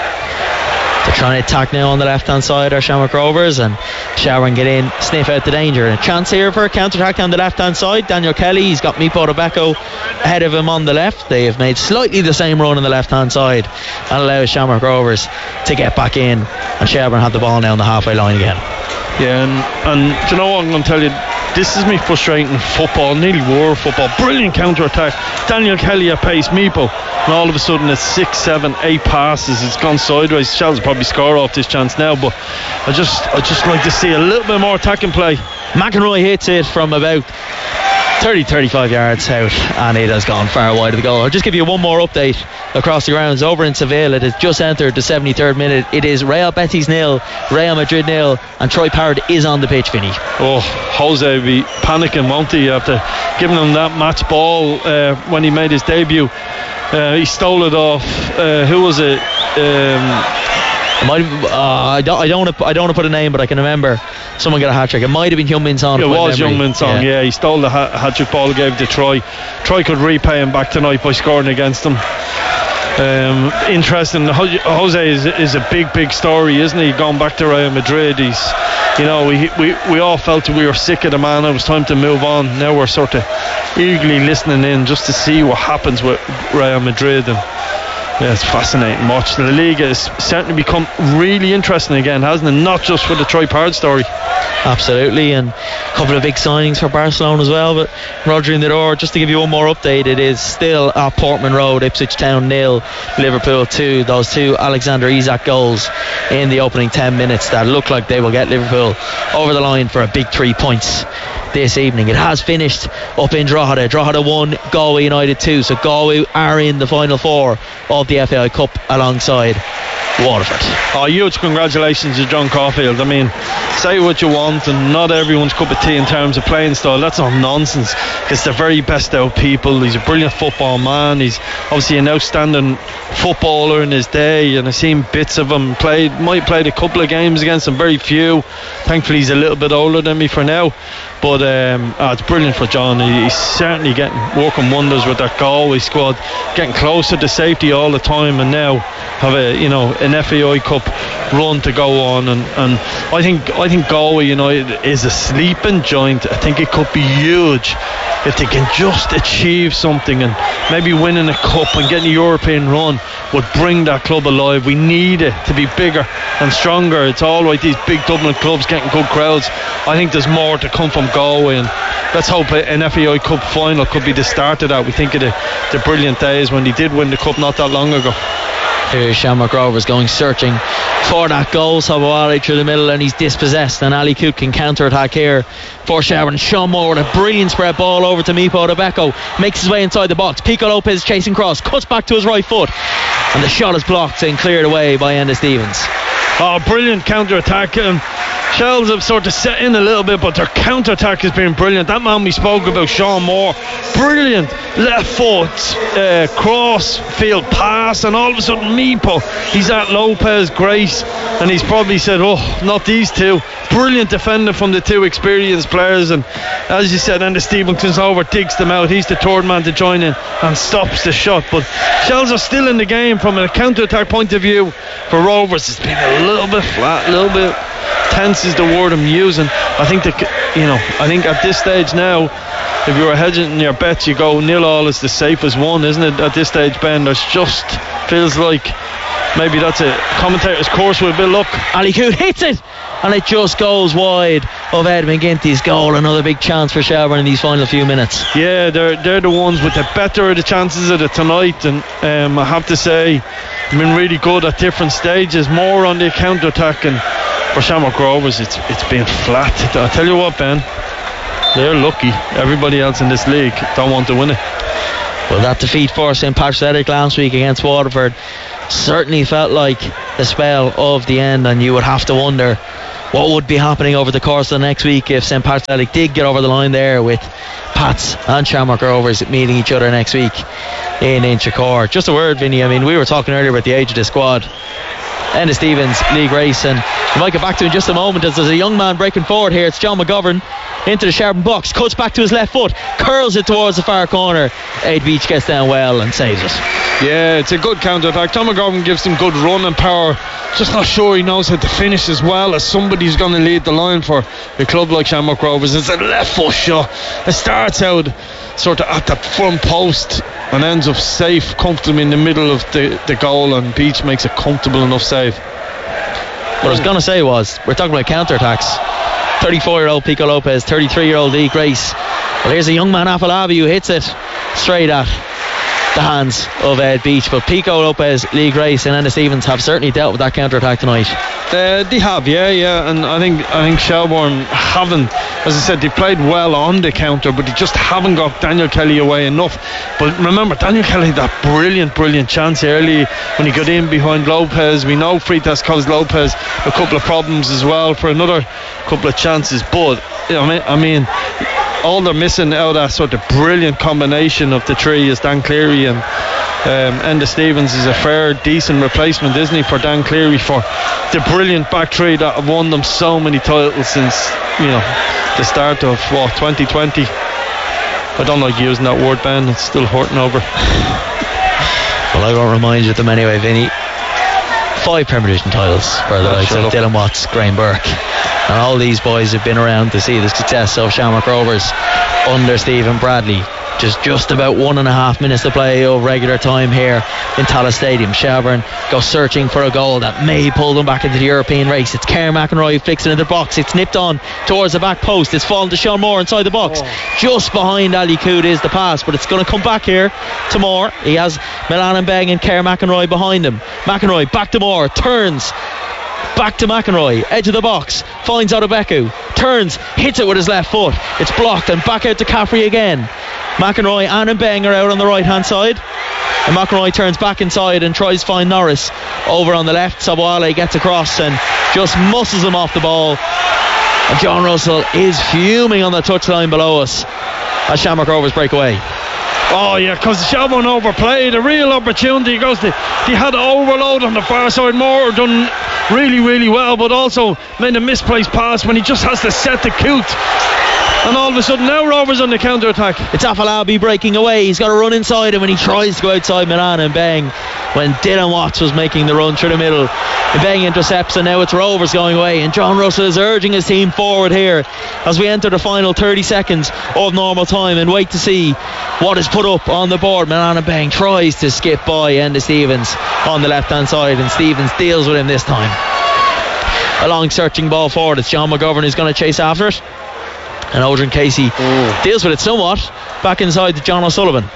They're trying to attack now on the left hand side, our Shamrock Rovers, and Sharon get in, sniff out the danger. And a chance here for a counter attack on the left hand side. Daniel Kelly, he's got Mipo Rebecco ahead of him on the left. They have made slightly the same run on the left hand side and allows Shamrock Rovers to get back in, and Shelburne have the ball now on the halfway line again. Yeah, and, and do you know what I'm going to tell you? This is me frustrating football, nearly war football. Brilliant counter attack. Daniel Kelly at pace, Mipo, and all of a sudden it's six, seven, eight passes. It's gone sideways. Shells will probably score off this chance now, but I just I just like to see a little bit more attacking play. McEnroy hits it from about thirty to thirty-five yards out, and it has gone far wide of the goal. I'll just give you one more update across the grounds. Over in Seville, it has just entered the seventy-third minute. It is Real Betis nil, Real Madrid nil, and Troy Parrott is on the pitch, Vinny. Oh, Jose will be panicking, won't he, after giving him that match ball uh, when he made his debut. Uh, he stole it off, uh, who was it? Um, It might have, uh, I don't. I don't want to. I don't want to put a name, but I can remember someone got a hat trick. It might have been Heung-Min Son. It was Heung-Min Son. Yeah. yeah, he stole the hat, hat trick ball, gave it to Troy. Troy could repay him back tonight by scoring against them. Um, interesting. Jose is, is a big, big story, isn't he? Going back to Real Madrid, he's, you know, we we we all felt we were sick of the man. It was time to move on. Now we're sort of eagerly listening in just to see what happens with Real Madrid. And yeah, it's fascinating watch. The league has certainly become really interesting again, hasn't it? Not just for the Troy Parrott story. Absolutely, and a couple of big signings for Barcelona as well. But Roger in the door, just to give you one more update, it is still at Portman Road, Ipswich Town nil, Liverpool two. Those two Alexander Isak goals in the opening ten minutes that look like they will get Liverpool over the line for a big three points this evening. It has finished up in Drogheda. Drogheda one, Galway United two. So Galway are in the final four of the F A I Cup alongside Waterford. Oh, huge congratulations to John Caulfield. I mean, say what you want, and not everyone's cup of tea in terms of playing style. That's all nonsense, because they're very best out people. He's a brilliant football man. He's obviously an outstanding footballer in his day, and I've seen bits of him. Played, might played a couple of games against him, very few. Thankfully he's a little bit older than me for now, but um, oh, it's brilliant for John. He, he's certainly getting working wonders with that Galway squad, getting closer to safety all the time, and now have a, you know, an F A I Cup run to go on. And, and I think I think Galway United is a sleeping giant. I think it could be huge if they can just achieve something, and maybe winning a cup and getting a European run would bring that club alive. We need it to be bigger and stronger. It's all right, these big Dublin clubs getting good crowds. I think there's more to come from Galway, and let's hope an F A I Cup final could be the start of that. We think of the, the brilliant days when they did win the cup not that long ago. Here's Shamrock Rovers going searching for that goal. Sabawale through the middle, and he's dispossessed, and Ali Coote can counter attack here for Sharon. Sean Moore with a brilliant spread ball over to Mipo Rebecco, makes his way inside the box. Pico Lopez chasing cross, cuts back to his right foot, and the shot is blocked and cleared away by Enda Stevens. Oh, brilliant counter attack. Um, Shells have sort of set in a little bit, but their counter attack has been brilliant. That man we spoke about, Sean Moore, brilliant left foot uh, cross field pass, and all of a sudden Mipo, he's at Lopez, Grace, and he's probably said, oh, not these two. Brilliant defender from the two experienced players, and as you said, Enda Stevens comes over, digs them out. He's the third man to join in and stops the shot. But Shells are still in the game from a counter attack point of view. For Rovers, it's been a little bit flat, a little bit tense is the word I'm using. I think that, you know, I think at this stage now, if you were hedging your bets, you go nil all is the safest one, isn't it? At this stage, Ben, there's just feels like maybe that's a commentator's course with a bit of luck. Ali Coote hits it, and it just goes wide of Ed McGinty's goal. Another big chance for Shelbourne in these final few minutes. Yeah, they're they're the ones with the better of the chances of it tonight, and um, I have to say they've been really good at different stages, more on the counter attack, and for Shamrock Rovers it's it's been flat. I tell you what, Ben, they're lucky. Everybody else in this league don't want to win it. Well, that defeat for Saint Patrick's Athletic last week against Waterford certainly felt like the spell of the end, and you would have to wonder what would be happening over the course of the next week if Saint Patrick's Athletic did get over the line there with Pats and Shamrock Rovers meeting each other next week in Inchicore. Just a word, Vinny, I mean, we were talking earlier about the age of the squad. Enda Stevens, league race, and we might get back to it in just a moment as there's a young man breaking forward here. It's John McGovern into the Shelbourne box, cuts back to his left foot, curls it towards the far corner. Aid Beach gets down well and saves it. Yeah, it's a good counter attack. John McGovern gives him good run and power. Just not sure he knows how to finish as well as somebody's going to lead the line for a club like Shamrock Rovers. It's a left foot shot. It starts out sort of at the front post and ends up safe, comfortably in the middle of the, the goal, and Beach makes a comfortable enough save. What I was going to say was, we're talking about counter attacks. thirty-four year old Pico Lopez, thirty-three year old Lee Grace. Well, here's a young man, Afalabi, who hits it straight at the hands of Ed Beach. But Pico Lopez, Lee Grace and Enda Stevens have certainly dealt with that counter attack tonight. Uh, they have, yeah, yeah, and I think I think Shelbourne haven't, as I said, they played well on the counter, but they just haven't got Daniel Kelly away enough. But remember, Daniel Kelly had that brilliant, brilliant chance early when he got in behind Lopez. We know Freitas caused Lopez a couple of problems as well for another couple of chances. But I mean, I mean, all they're missing out of that sort of brilliant combination of the three is Dan Cleary, and um, Enda Stevens is a fair, decent replacement, isn't he, for Dan Cleary, for the brilliant back three that have won them so many titles since, you know, the start of what, twenty twenty. I don't like using that word, Ben. It's still hurting over. Well, I won't remind you of them anyway, Vinny. Five Premier Division titles for the likes of Dylan Watts, Graham Burke, and all these boys have been around to see the success of Shamrock Rovers under Stephen Bradley. Just just about one and a half minutes to play of regular time here in Tallaght Stadium. Shelbourne go searching for a goal that may pull them back into the European race. It's Kerr McEnroy who flicks it in the box. It's nipped on towards the back post. It's fallen to Sean Moore inside the box. Oh. Just behind Ali Coot is the pass, but it's going to come back here to Moore. He has Milan Mbeng and Kerr McEnroy behind him. McEnroy back to Moore, turns back to McEnroy, edge of the box, finds Odebeku, turns, hits it with his left foot. It's blocked, and back out to Caffrey again. McEnroy and Mbeng are out on the right hand side, and McEnroy turns back inside and tries to find Norris over on the left. Sabwale gets across and just muscles him off the ball, and John Russell is fuming on the touchline below us as Shamrock Rovers break away. Oh yeah, because Shelbourne overplayed a real opportunity. Goes to, they had overload on the far side. Moore done really really well, but also made a misplaced pass when he just has to set the Coot. And all of a sudden now Rovers on the counter attack. It's Afalabi breaking away. He's got to run inside him when he tries to go outside Milan and Mbeng when Dylan Watts was making the run through the middle. Mbeng intercepts, and now it's Rovers going away, and John Russell is urging his team forward here as we enter the final thirty seconds of normal time and wait to see what is put up on the board. Milan and Mbeng tries to skip by Enda Stevens on the left hand side, and Stevens deals with him this time. A long searching ball forward. It's John McGovern who's going to chase after it, and Odrin Casey Ooh. deals with it somewhat back inside to John O'Sullivan.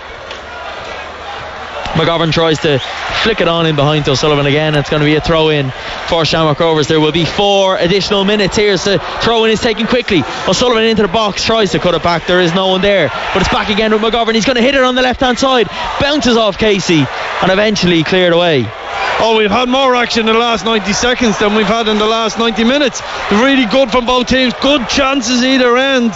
McGovern tries to flick it on in behind to O'Sullivan again. It's going to be a throw in for Shamrock Rovers. There will be four additional minutes here, so throw in is taken quickly. O'Sullivan into the box, tries to cut it back. There is no one there, but it's back again with McGovern. He's going to hit it on the left hand side, bounces off Casey and eventually cleared away. Oh, we've had more action in the last ninety seconds than we've had in the last ninety minutes. Really good from both teams, good chances either end.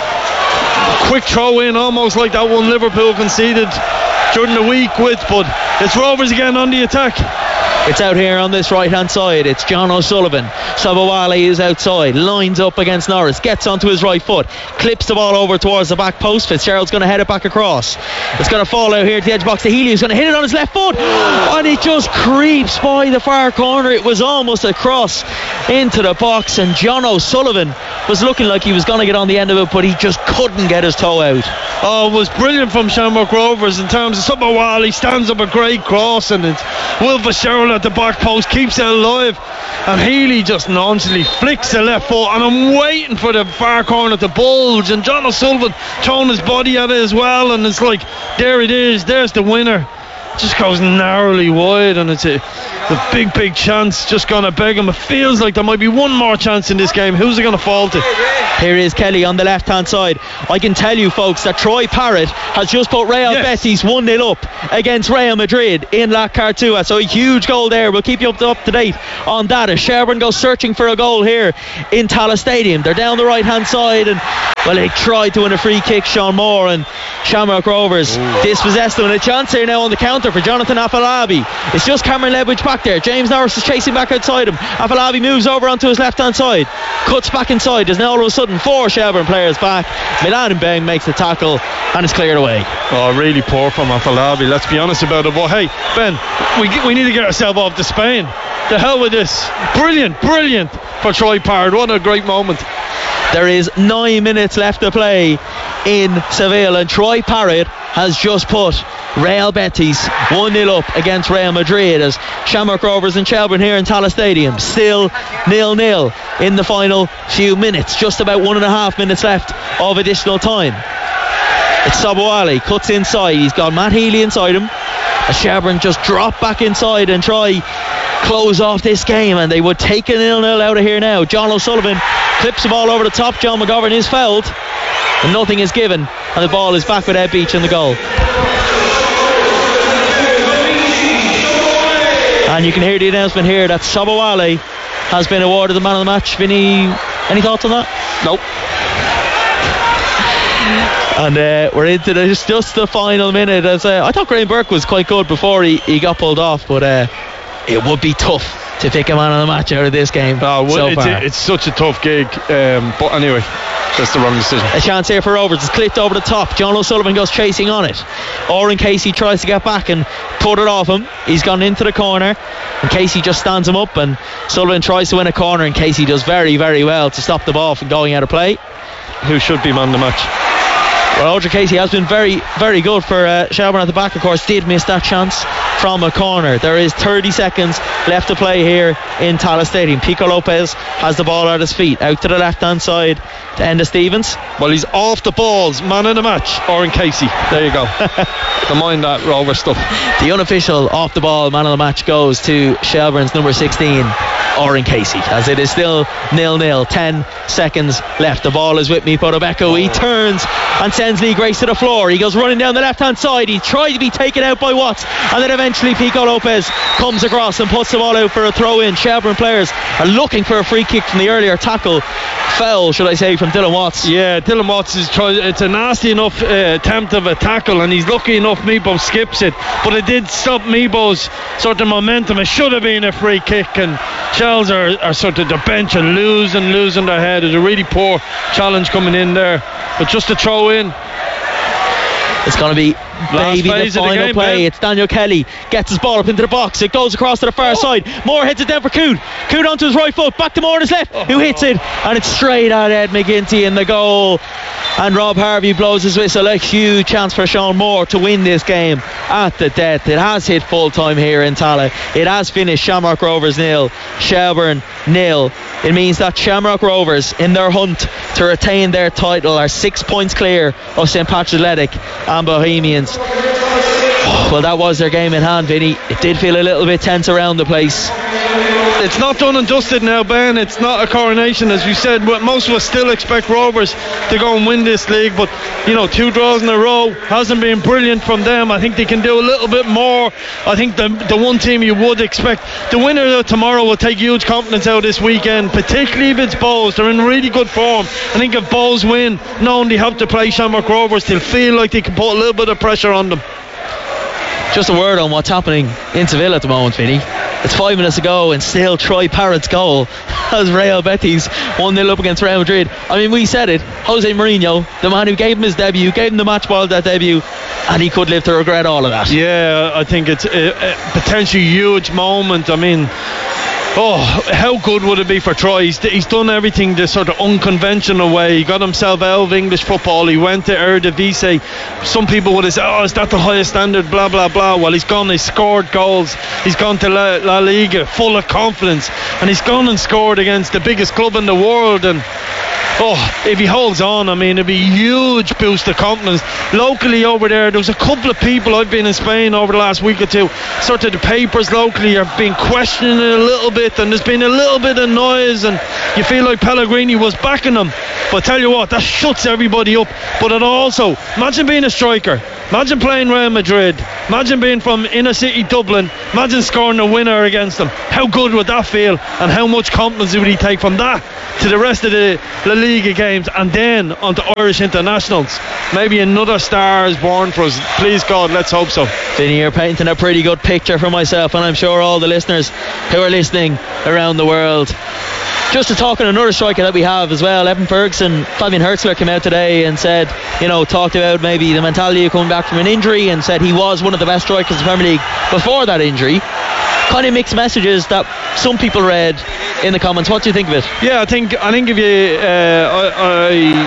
Quick throw in, almost like that one Liverpool conceded during the week with, but it's Rovers again on the attack. It's out here on this right hand side. It's John O'Sullivan. Sabawale is outside, lines up against Norris, gets onto his right foot, clips the ball over towards the back post. Fitzgerald's going to head it back across. It's going to fall out here to the edge box to Healy, who's going to hit it on his left foot, and it just creeps by the far corner. It was almost a cross into the box, and John O'Sullivan was looking like he was going to get on the end of it, but he just couldn't get his toe out. oh, it was brilliant from Shamrock Rovers in terms of Sabawali stands up a great cross, and it's Will Fitzgerald at the back post keeps it alive, and Healy just nonchalantly flicks the left foot, and I'm waiting for the far corner to bulge, and John O'Sullivan throwing his body at it as well, and it's like, there it is, there's the winner. Just goes narrowly wide, and it's a, a big big chance just gonna beg him. It feels like there might be one more chance in this game. Who's it gonna fall to? Here is Kelly on the left hand side. I can tell you folks that Troy Parrott has just put Real Yes. Betis one nil up against Real Madrid in La Cartua, so a huge goal there. We'll keep you up to, up to date on that as Sherburn goes searching for a goal here in Tallaght Stadium. They're down the right hand side, and well, they tried to win a free kick, Sean Moore, and Shamrock Rovers Ooh. dispossessed them. And a chance here now on the counter for Jonathan Afalabi. It's just Cameron Ledwidge back there. James Norris is chasing back outside him. Afalabi moves over onto his left hand side, cuts back inside. There's now all of a sudden four Shelburne players back. Milan Mbeng makes the tackle, and it's cleared away. Oh, really poor from Afalabi, let's be honest about it. But hey, Ben, we, we need to get ourselves off to Spain. The hell with this. Brilliant, brilliant for Troy Parrott. What a great moment. There is nine minutes left to play in Seville, and Troy Parrott has just put Real Betis one nil up against Real Madrid as Shamrock Rovers and Shelburne here in Tallaght Stadium still nil nil in the final few minutes. Just about one and a half minutes left of additional time. It's Sabawali, cuts inside. He's got Matt Healy inside him as Shelburne just drop back inside and try close off this game, and they would take a nil nil out of here now. John O'Sullivan clips the ball over the top. John McGovern is fouled, and nothing is given, and the ball is back with Ed Beach in the goal. And you can hear the announcement here that Sabawali has been awarded the man of the match. Vinny, any thoughts on that? Nope. And uh, we're into the, just, just the final minute. As uh, I thought Graham Burke was quite good before he, he got pulled off, but uh, it would be tough to pick a man of the match out of this game. Oh, well, so it's, far. a, it's such a tough gig, um, but anyway, that's the wrong decision. A chance here for Rovers. It's clipped over the top. John O'Sullivan goes chasing on it. Oren Casey tries to get back and put it off him. He's gone into the corner, and Casey just stands him up, and Sullivan tries to win a corner, and Casey does very very well to stop the ball from going out of play. Who should be man of the match? Well, Audrey Casey has been very, very good for uh, Shelburne at the back, of course. Did miss that chance from a corner. There is thirty seconds left to play here in Tallaght Stadium. Pico Lopez has the ball at his feet, out to the left hand side to Enda Stevens. Well, he's off the balls, man of the match, Oren Casey. There you go. Don't mind that Rover stuff. The unofficial off the ball man of the match goes to Shelburne's number sixteen, Oren Casey, as it is still nil nil. Ten seconds left. The ball is with me, Podobeko. He turns and sends Lee Grace to the floor. He goes running down the left hand side. He tried to be taken out by Watts, and then eventually Pico Lopez comes across and puts the ball out for a throw in. Shelburne players are looking for a free kick from the earlier tackle. Foul, should I say, from Dylan Watts. Yeah, Dylan Watts is trying. It's a nasty enough uh, attempt of a tackle, and he's lucky enough Meebo skips it, but it did stop Meebo's sort of momentum. It should have been a free kick, and Shells are, are sort of the bench and losing losing their head. It's a really poor challenge coming in there, but just to throw in. It's going to be maybe the final the game, play. Ben. It's Daniel Kelly gets his ball up into the box. It goes across to the far oh. side. Moore hits it down for Coot. Coot onto his right foot. Back to Moore on his left, oh. who hits it, and it's straight at Ed McGinty in the goal. And Rob Harvey blows his whistle. A huge chance for Sean Moore to win this game at the death. It has hit full time here in Tallaght. It has finished Shamrock Rovers nil, Shelburne nil. It means that Shamrock Rovers, in their hunt to retain their title, are six points clear of Saint Patrick's Athletic and Bohemians. Well, that was their game in hand, Vinny. It did feel a little bit tense around the place. It's not done and dusted now, Ben. It's not a coronation, as you said. Most of us still expect Rovers to go and win this league, but you know, two draws in a row hasn't been brilliant from them. I think they can do a little bit more. I think the the one team you would expect, the winner of tomorrow, will take huge confidence out this weekend, particularly if it's Bows. They're in really good form. I think if Bows win, knowing they have to play Shamrock Rovers, they'll feel like they can put a little bit of pressure on them. Just a word on what's happening in Seville at the moment, Vinny. It's five minutes ago, and still Troy Parrott's goal as Real Betis one nil up against Real Madrid. I mean, we said it. Jose Mourinho, the man who gave him his debut, gave him the match ball at that debut, and he could live to regret all of that. Yeah, I think it's a, a potentially huge moment. I mean, Oh, how good would it be for Troy? He's, he's done everything the sort of unconventional way. He got himself out of English football. He went to Eredivisie. Some people would have said, oh, is that the highest standard, blah blah blah. Well, he's gone, he's scored goals. He's gone to La, La Liga full of confidence, and he's gone and scored against the biggest club in the world. And oh, if he holds on, I mean, it'd be a huge boost of confidence. Locally over there, there was a couple of people, I've been in Spain over the last week or two, sort of the papers locally have been questioning it a little bit, and there's been a little bit of noise, and you feel like Pellegrini was backing him. But tell you what, that shuts everybody up. But it also, imagine being a striker, imagine playing Real Madrid, imagine being from inner city Dublin, imagine scoring a winner against them. How good would that feel, and how much confidence would he take from that to the rest of the La Liga games, and then onto Irish internationals? Maybe another star is born for us. Please God, let's hope so. Vinny, you're painting a pretty good picture for myself, and I'm sure all the listeners who are listening around the world. Just to talk on another striker that we have as well, Evan Ferguson. Fabian Hertzler came out today and said, you know, talked about maybe the mentality of coming back from an injury, and said he was one of the best strikers in the Premier League before that injury. Kind of mixed messages that some people read in the comments. What do you think of it? Yeah, I think I think if you uh, I,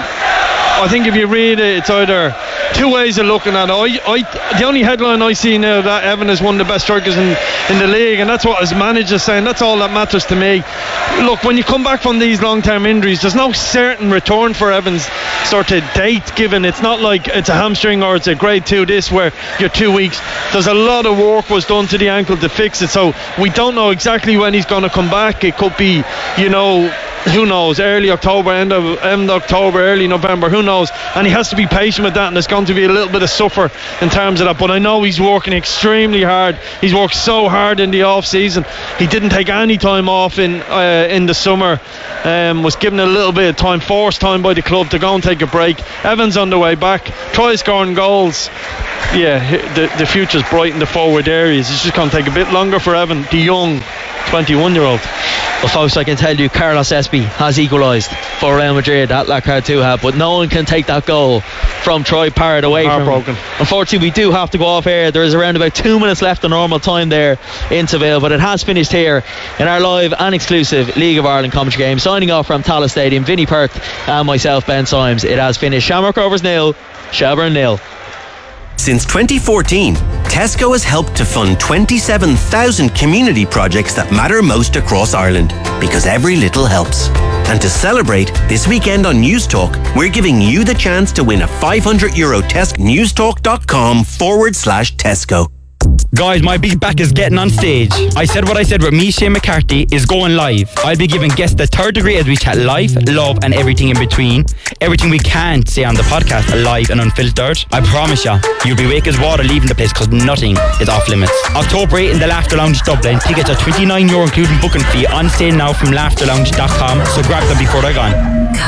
I I think if you read it, it's either two ways of looking at it. I, I, the only headline I see now that Evan is one of the best strikers in, in the league, and that's what his manager's saying. That's all that matters to me. Look, when you come back from these long-term injuries, there's no certain return for Evan's sort of date given. It's not like it's a hamstring or it's a grade two this where you're two weeks. There's a lot of work was done to the ankle to fix it, so we don't know exactly when he's going to come back. It could be, you know, who knows, early October, end of, end of October, early November, who knows. And he has to be patient with that, and there's going to be a little bit of suffer in terms of that. But I know he's working extremely hard. He's worked so hard in the off season. He didn't take any time off in uh, in the summer. Um, was given a little bit of time, forced time by the club to go and take a break. Evan's on the way back. Troy scoring goals. Yeah, the, the future's bright in the forward areas. It's just going to take a bit longer for Evan, the young twenty-one year old. Well, folks, I can tell you Carlos Espy has equalised for Real Madrid at La Cartuja, but no one can take that goal from Troy Parrott away from him. Unfortunately, we do have to go off air. There is around about two minutes left of normal time there in Seville, but it has finished here in our live and exclusive League of Ireland commentary game. Signing off from Tallaght Stadium, Vinny Perth and myself, Ben Symes. It has finished Shamrock Rovers nil, Shelbourne nil. Since twenty fourteen, Tesco has helped to fund twenty-seven thousand community projects that matter most across Ireland, because every little helps. And to celebrate, this weekend on News Talk, we're giving you the chance to win a five hundred euro Tesco. newstalk.com forward slash Tesco. Guys, my big back is getting on stage. I said what I said with me, Shane McCarthy, is going live. I'll be giving guests the third degree as we chat life, love and everything in between. Everything we can't say on the podcast, live and unfiltered. I promise you, you'll be wake as water leaving the place because nothing is off limits. October eighth in the Laughter Lounge Dublin. Tickets are twenty-nine euro including booking fee, on sale now from laughter lounge dot com, so grab them before they're gone.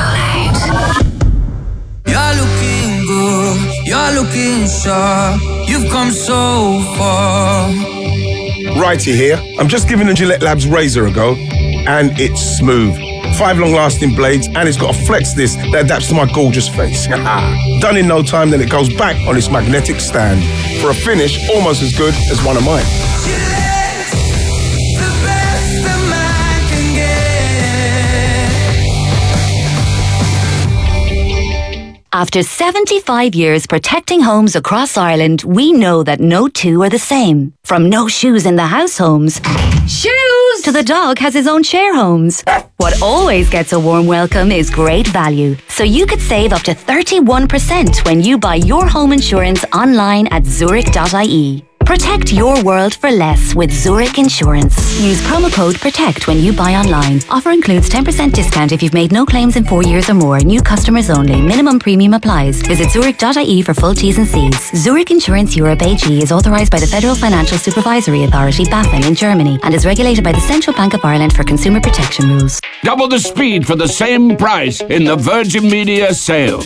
You're looking good, you're looking sharp. You've come so far. Righty here. I'm just giving the Gillette Labs razor a go, and it's smooth. Five long-lasting blades, and it's got a flex disc that adapts to my gorgeous face. Done in no time, then it goes back on its magnetic stand for a finish almost as good as one of mine. Gillette, the best a man can get. After seventy-five years protecting homes across Ireland, we know that no two are the same. From no shoes in the house homes, shoes, to the dog has his own share homes. What always gets a warm welcome is great value. So you could save up to thirty-one percent when you buy your home insurance online at zurich dot I E. Protect your world for less with Zurich Insurance. Use promo code PROTECT when you buy online. Offer includes ten percent discount if you've made no claims in four years or more. New customers only. Minimum premium applies. Visit zurich dot I E for full T's and C's. Zurich Insurance Europe A G is authorised by the Federal Financial Supervisory Authority, BaFin, in Germany, and is regulated by the Central Bank of Ireland for consumer protection rules. Double the speed for the same price in the Virgin Media sale.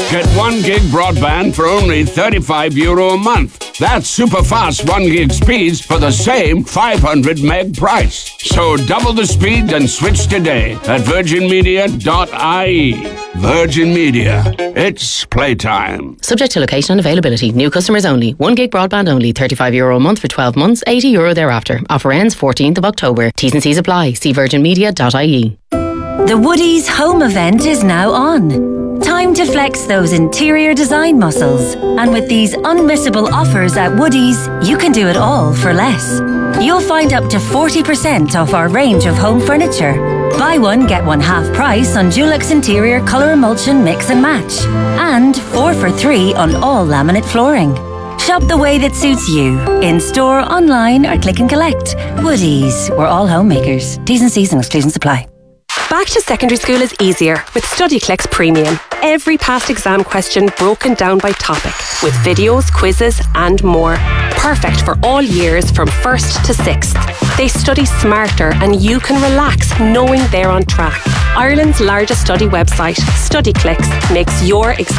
Get one gig broadband for only thirty-five euro a month. That's super fast one gig speeds for the same five hundred meg price. So double the speed and switch today at virgin media dot I E. Virgin Media. It's playtime. Subject to location and availability. New customers only. one gig broadband only. thirty-five euro a month for twelve months. eighty euro thereafter. Offer ends fourteenth of October. T's and C's apply. See virgin media dot I E. The Woodies home event is now on. Time to flex those interior design muscles. And with these unmissable offers at Woodies, you can do it all for less. You'll find up to forty percent off our range of home furniture. Buy one, get one half price on Dulux Interior Colour Emulsion Mix and Match. And four for three on all laminate flooring. Shop the way that suits you. In store, online or click and collect. Woodies, we're all homemakers. T's and C's and exclusions apply. Back to secondary school is easier with StudyClicks Premium. Every past exam question broken down by topic, with videos, quizzes and more. Perfect for all years from first to sixth. They study smarter and you can relax knowing they're on track. Ireland's largest study website, StudyClicks, makes your exam